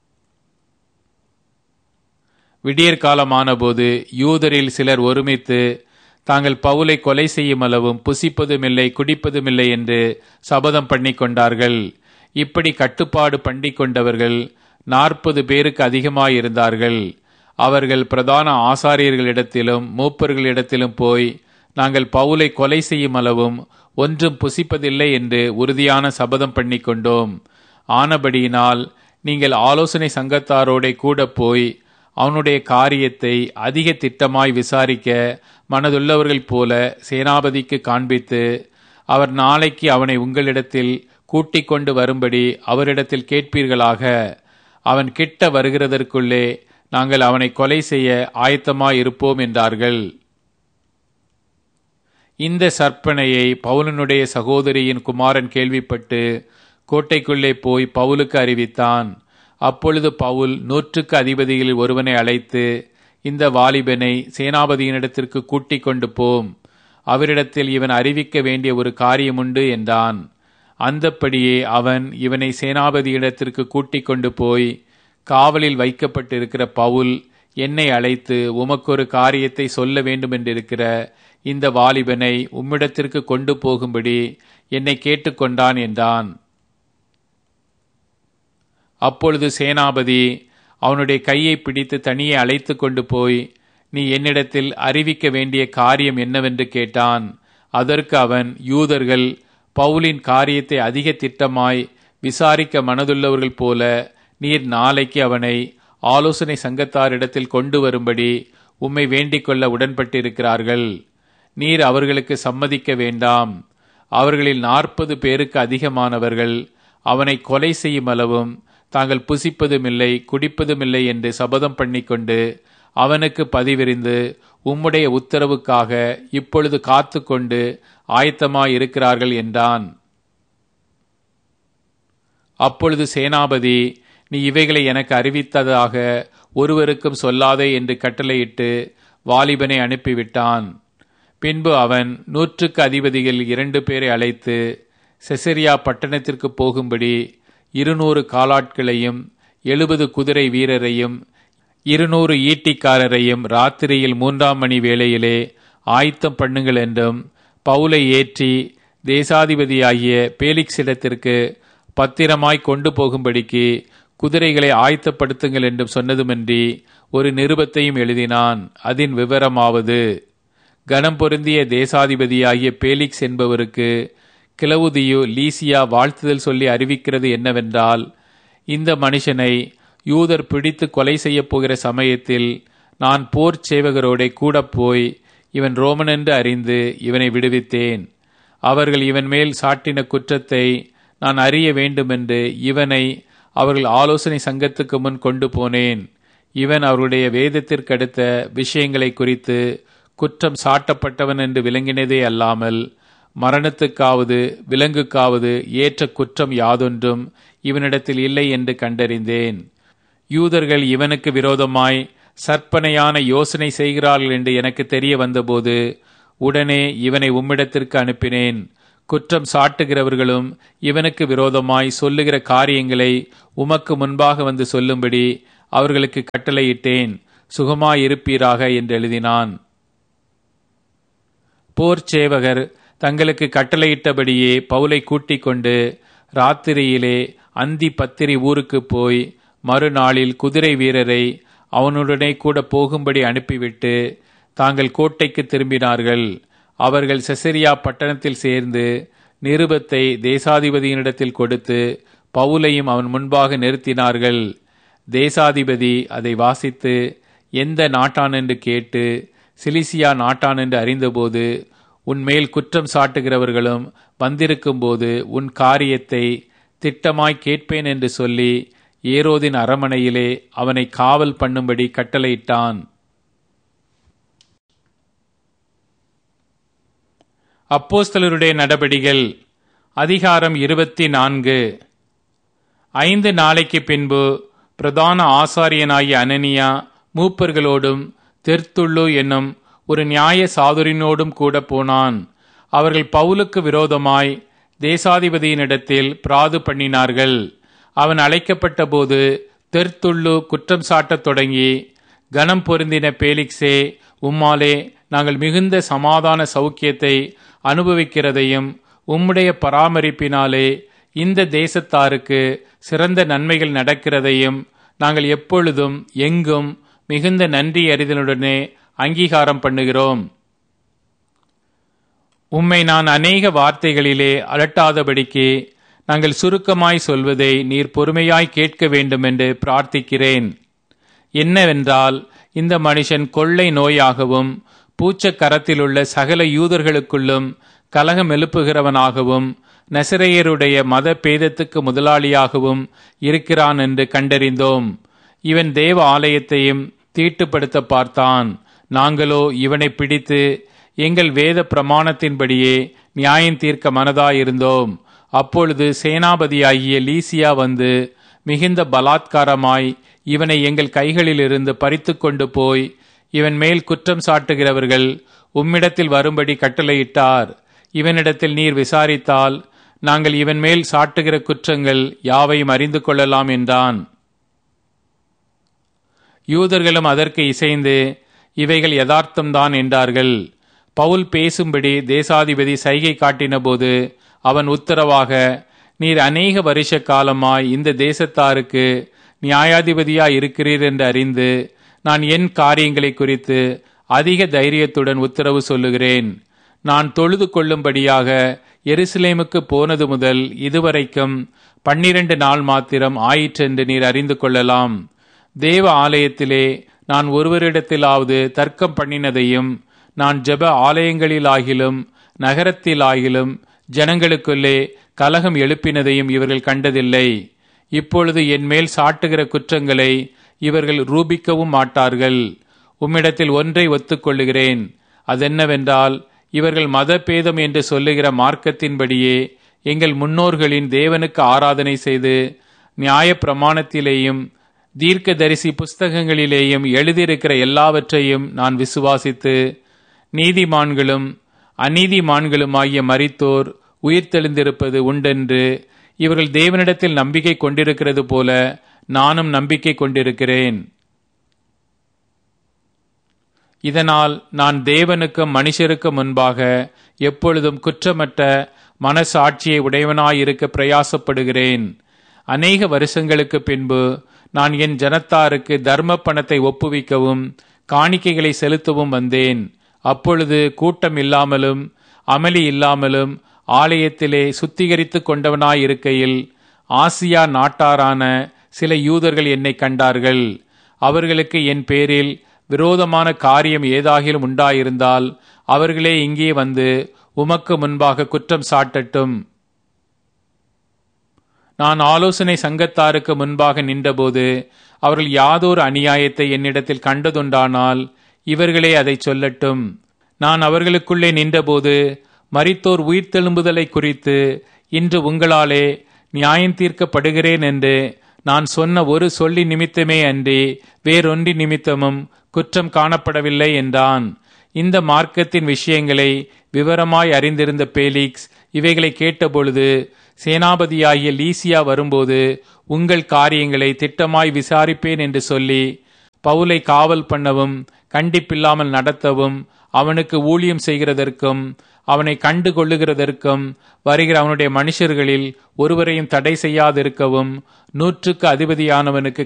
விடியற்காலமான போது யூதரில் சிலர் ஒருமித்து தாங்கள் பவுலை கொலை செய்யும் அளவும் புசிப்பதுமில்லை குடிப்பதுமில்லை என்று சபதம் பண்ணி கொண்டார்கள். இப்படி கட்டுப்பாடு பண்ணி கொண்டவர்கள் நாற்பது பேருக்கு அதிகமாயிருந்தார்கள். அவர்கள் பிரதான ஆசாரியர்களிடத்திலும் மூப்பர்களிடத்திலும் போய், நாங்கள் பவுலை கொலை செய்யும் அளவும் ஒன்றும் புசிப்பதில்லை என்று உறுதியான சபதம் பண்ணி கொண்டோம். ஆனபடியினால் நீங்கள் ஆலோசனை சங்கத்தாரோட கூட போய் அவனுடைய காரியத்தை அதிக திட்டமாய் விசாரிக்க மனதுள்ளவர்கள் போல சேனாபதிக்கு காண்பித்து, அவர் நாளைக்கு அவனை உங்களிடத்தில் கூட்டிக் கொண்டு வரும்படி அவரிடத்தில் கேட்பீர்களாக. அவன் கிட்ட வருகிறதற்குள்ளே நாங்கள் அவனை கொலை செய்ய ஆயத்தமாய் இருப்போம் என்றார்கள். இந்த சற்பனையை பவுலனுடைய சகோதரியின் குமாரன் கேள்விப்பட்டு கோட்டைக்குள்ளே போய் பவுலுக்கு அறிவித்தான். அப்பொழுது பவுல் நூற்றுக்கு அதிபதிகளில் ஒருவனை அழைத்து, இந்த வாலிபனை சேனாபதியினிடத்திற்கு கூட்டிக் கொண்டு போம், அவரிடத்தில் இவன் அறிவிக்க வேண்டிய ஒரு காரியமுண்டு என்றான். அந்தப்படியே அவன் இவனை சேனாபதியிடத்திற்கு கூட்டிக் கொண்டு போய், காவலில் வைக்கப்பட்டிருக்கிற பவுல் என்னை அழைத்து உமக்கொரு காரியத்தை சொல்ல வேண்டுமென்றிருக்கிற இந்த வாலிபனை உம்மிடத்திற்கு கொண்டு போகும்படி என்னை கேட்டுக்கொண்டான் என்றான். அப்பொழுது சேனாபதி அவனுடைய கையை பிடித்து தனியே அழைத்து கொண்டு போய், நீ என்னிடத்தில் அறிவிக்க வேண்டிய காரியம் என்னவென்று கேட்டான். அதற்கு அவன், யூதர்கள் பவுலின் காரியத்தை அதிக திட்டமாய் விசாரிக்க மனதுள்ளவர்கள் போல நீர் நாளைக்கு அவனை ஆலோசனை சங்கத்தாரிடத்தில் கொண்டு வரும்படி உம்மை வேண்டிக் கொள்ள உடன்பட்டிருக்கிறார்கள். நீர் அவர்களுக்கு சம்மதிக்க வேண்டாம். அவர்களில் நாற்பது பேருக்கு அதிகமானவர்கள் அவனை கொலை செய்யும் அளவும் தாங்கள் புசிப்பதுமில்லை குடிப்பதுமில்லை என்று சபதம் பண்ணிக்கொண்டு அவனுக்கு பதிவிரிந்து உம்முடைய உத்தரவுக்காக இப்பொழுது காத்து கொண்டு ஆயத்தமாயிருக்கிறார்கள் என்றான். அப்பொழுது சேனாபதி, நீ இவைகளை எனக்கு அறிவித்ததாக ஒருவருக்கும் சொல்லாதே என்று கட்டளையிட்டு வாலிபனை அனுப்பிவிட்டான். பின்பு அவன் நூற்றுக்கு அதிபதிகள் இரண்டு பேரை அழைத்து செசரியா பட்டணத்திற்கு போகும்படி இருநூறு காலாட்களையும் எழுபது குதிரை வீரரையும் இருநூறு ஈட்டிக்காரரையும் ராத்திரியில் மூன்றாம் மணி வேளையிலே ஆயத்தம் பண்ணுங்கள் என்றும், பவுலை ஏற்றி தேசாதிபதியாகிய பேலிக்ஸிடத்திற்கு பத்திரமாய் கொண்டு போகும்படிக்கு குதிரைகளை ஆயத்தப்படுத்துங்கள் என்றும் சொன்னதுமன்றி ஒரு நிருபத்தையும் எழுதினான். அதன் விவரமாவது, கனம் பொருந்திய தேசாதிபதியாகிய பேலிக்ஸ் என்பவருக்கு கிளவுதியு லீசியா வாழ்த்துதல் சொல்லி அறிவிக்கிறது என்னவென்றால், இந்த மனுஷனை யூதர் பிடித்து கொலை செய்யப் போகிற சமயத்தில் நான் போர் சேவகரோட கூட போய் இவன் ரோமன் என்று அறிந்து இவனை விடுவித்தேன். அவர்கள் இவன் மேல் சாட்டின குற்றத்தை நான் அறிய வேண்டுமென்று இவனை அவர்கள் ஆலோசனை சங்கத்துக்கு முன் கொண்டு போனேன். இவன் அவருடைய வேதத்திற்கடுத்த விஷயங்களை குறித்து குற்றம் சாட்டப்பட்டவன் என்று விளங்கினதே அல்லாமல் மரணத்துக்காவது விலங்குக்காவது ஏற்ற குற்றம் யாதொன்றும் இவனிடத்தில் இல்லை என்று கண்டறிந்தேன். யூதர்கள் இவனுக்கு விரோதமாய் சற்பனையான யோசனை செய்கிறார்கள் என்று எனக்கு தெரிய வந்தபோது உடனே இவனை உம்மிடத்திற்கு அனுப்பினேன். குற்றம் சாட்டுகிறவர்களும் இவனுக்கு விரோதமாய் சொல்லுகிற காரியங்களை உமக்கு முன்பாக வந்து சொல்லும்படி அவர்களுக்கு கட்டளையிட்டேன். சுகமாயிருப்பீராக என்று எழுதினான். போர் சேவகர் தங்களுக்கு கட்டளையிட்டபடியே பவுலை கூட்டிக் கொண்டு ராத்திரியிலே அந்தி பத்திரி ஊருக்கு போய் மறுநாளில் குதிரை வீரரை அவனுடனே கூட போகும்படி அனுப்பிவிட்டு தாங்கள் கோட்டைக்கு திரும்பினார்கள். அவர்கள் செசரியா பட்டணத்தில் சேர்ந்து நிருபத்தை தேசாதிபதியினிடத்தில் கொடுத்து பவுலையும் அவன் முன்பாக நிறுத்தினார்கள். தேசாதிபதி அதை வாசித்து எந்த நாட்டான் என்று கேட்டு சிலிசியா நாட்டான் என்று அறிந்தபோது, உன்மேல் குற்றம் சாட்டுகிறவர்களும் வந்திருக்கும் போது உன் காரியத்தை திட்டமாய் கேட்பேன் என்று சொல்லி ஏரோதின் அரமனையிலே அவனை காவல் பண்ணும்படி கட்டளையிட்டான். அப்போஸ்தலருடைய நடபடிகள் அதிகாரம் இருபத்தி நான்கு. ஐந்து நாளைக்கு பின்பு பிரதான ஆசாரியனாகிய அனனியா மூப்பர்களோடும் தெர்த்துள்ளு என்னும் ஒரு நியாய சாதுரினோடும் கூட போனான். அவர்கள் பவுலுக்கு விரோதமாய் தேசாதிபதியினிடத்தில் பிராது பண்ணினார்கள். அவன் அழைக்கப்பட்ட போது தெர்த்துள்ளு குற்றம் சாட்டத் தொடங்கி, கனம் பொருந்தின பேலிக்ஸே, உம்மாலே நாங்கள் மிகுந்த சமாதான சௌக்கியத்தை அனுபவிக்கிறதையும் உம்முடைய பராமரிப்பினாலே இந்த தேசத்தாருக்கு சிறந்த நன்மைகள் நடக்கிறதையும் நாங்கள் எப்பொழுதும் எங்கும் மிகுந்த நன்றி அறிதலுடனே அங்கீகாரம் பண்ணுகிறோம். உம்மை நான் அநேக வார்த்தைகளிலே அலட்டாதபடிக்கு நாங்கள் சுருக்கமாய் சொல்வதை நீர் பொறுமையாய் கேட்க வேண்டும் என்று பிரார்த்திக்கிறேன். என்னவென்றால், இந்த மனுஷன் கொள்ளை நோயாகவும் பூச்ச கரத்திலுள்ள சகல யூதர்களுக்குள்ளும் கலகம் எழுப்புகிறவனாகவும் நசரேயருடைய மத பேதத்துக்கு முதலாளியாகவும் இருக்கிறான் என்று கண்டறிந்தோம். இவன் தேவ ஆலயத்தையும் தீட்டுப்படுத்த பார்த்தான். நாங்களோ இவனை பிடித்து எங்கள் வேத பிரமாணத்தின்படியே நியாயம் தீர்க்க மனதாயிருந்தோம். அப்பொழுது சேனாபதியாகிய லீசியா வந்து மிகுந்த பலாத்காரமாய் இவனை எங்கள் கைகளிலிருந்து பறித்து கொண்டு போய் இவன் மேல் குற்றம் சாட்டுகிறவர்கள் உம்மிடத்தில் வரும்படி கட்டளையிட்டார். இவனிடத்தில் நீர் விசாரித்தால் நாங்கள் இவன் மேல் சாட்டுகிற குற்றங்கள் யாவையும் அறிந்து கொள்ளலாம் என்றான். யூதர்களும் அதற்கு இசைந்து இவைகள் யதார்த்தம்தான் என்றார்கள். பவுல் பேசும்படி தேசாதிபதி சைகை காட்டின போது அவன் உத்தரவாக, நீர் அநேக வருஷ காலமாய் இந்த தேசத்தாருக்கு நியாயாதிபதியாய் இருக்கிறீர் என்று அறிந்து நான் என் காரியங்களை குறித்து அதிக தைரியத்துடன் உத்தரவு சொல்லுகிறேன். நான் தொழுது கொள்ளும்படியாக எருசலேமுக்கு போனது முதல் இதுவரைக்கும் பன்னிரண்டு நாள் மாத்திரம் ஆயிற்றென்று நீர் அறிந்து கொள்ளலாம். தேவ ஆலயத்திலே நான் ஒருவரிடத்திலாவது தர்க்கம் பண்ணினதையும் நான் ஜெப ஆலயங்களிலாகிலும் நகரத்திலாகிலும் ஜனங்களுக்குள்ளே கலகம் எழுப்பினதையும் இவர்கள் கண்டதில்லை. இப்பொழுது என் மேல் சாட்டுகிற குற்றங்களை இவர்கள் ரூபிக்கவும் மாட்டார்கள். உம்மிடத்தில் ஒன்றை ஒத்துக்கொள்ளுகிறேன். அதென்னவென்றால், இவர்கள் மத பேதம் என்று சொல்லுகிற மார்க்கத்தின்படியே எங்கள் முன்னோர்களின் தேவனுக்கு ஆராதனை செய்து நியாய பிரமாணத்திலேயும் தீர்க்க தரிசி புஸ்தகங்களிலேயும் எழுதியிருக்கிற எல்லாவற்றையும் நான் விசுவாசித்து நீதிமான்களும் அநீதிமான்களுமாகிய மரித்தோர் உயிர்த்தெழுந்திருப்பது உண்டென்று இவர்கள் தேவனிடத்தில் நம்பிக்கை கொண்டிருக்கிறது போல நானும் நம்பிக்கை கொண்டிருக்கிறேன். இதனால் நான் தேவனுக்கும் மனுஷருக்கும் முன்பாக எப்பொழுதும் குற்றமற்ற மனசாட்சியை உடையவனாயிருக்க பிரயாசப்படுகிறேன். அநேக வருஷங்களுக்கு பின்பு நான் என் ஜனத்தாருக்கு தர்ம பணத்தை ஒப்புவிக்கவும் காணிக்கைகளை செலுத்தவும் வந்தேன். அப்பொழுது கூட்டம் இல்லாமலும் அமளி இல்லாமலும் ஆலயத்திலே சுத்திகரித்து கொண்டவனாயிருக்கையில் ஆசியா நாட்டாரான சில யூதர்கள் என்னை கண்டார்கள். அவர்களுக்கு என் பேரில் விரோதமான காரியம் ஏதாகிலும் உண்டாயிருந்தால் அவர்களே இங்கே வந்து உமக்கு முன்பாக குற்றம் சாட்டட்டும். நான் ஆலோசனை சங்கத்தாருக்கு முன்பாக நின்றபோது அவர்கள் யாதொரு அநியாயத்தை என்னிடத்தில் கண்டதுண்டானால் இவர்களே அதை சொல்லட்டும். நான் அவர்களுக்குள்ளே நின்றபோது மரித்தோர் உயிர்த்தெழும்புதலை குறித்து இன்று உங்களாலே நியாயம் தீர்க்கப்படுகிறேன் என்று நான் சொன்ன ஒரு சொல்லி நிமித்தமே அன்றி வேறொன்றி நிமித்தமும் குற்றம் காணப்படவில்லை என்றான். இந்த மார்க்கத்தின் விஷயங்களை விவரமாய் அறிந்திருந்த பேலிக்ஸ் இவைகளை கேட்டபொழுது, சேனாபதியாகிய லீசியா வரும்போது உங்கள் காரியங்களை திட்டமாய் விசாரிப்பேன் என்று சொல்லி பவுலை காவல் பண்ணவும் கண்டிப்பில்லாமல் நடத்தவும் அவனுக்கு ஊழியம் செய்கிறதற்கும் அவனை கண்டு கொள்ளுகிறதற்கும் வருகிற அவனுடைய மனுஷர்களில் ஒருவரையும் தடை செய்யாதிருக்கவும் நூற்றுக்கு அதிபதியானவனுக்கு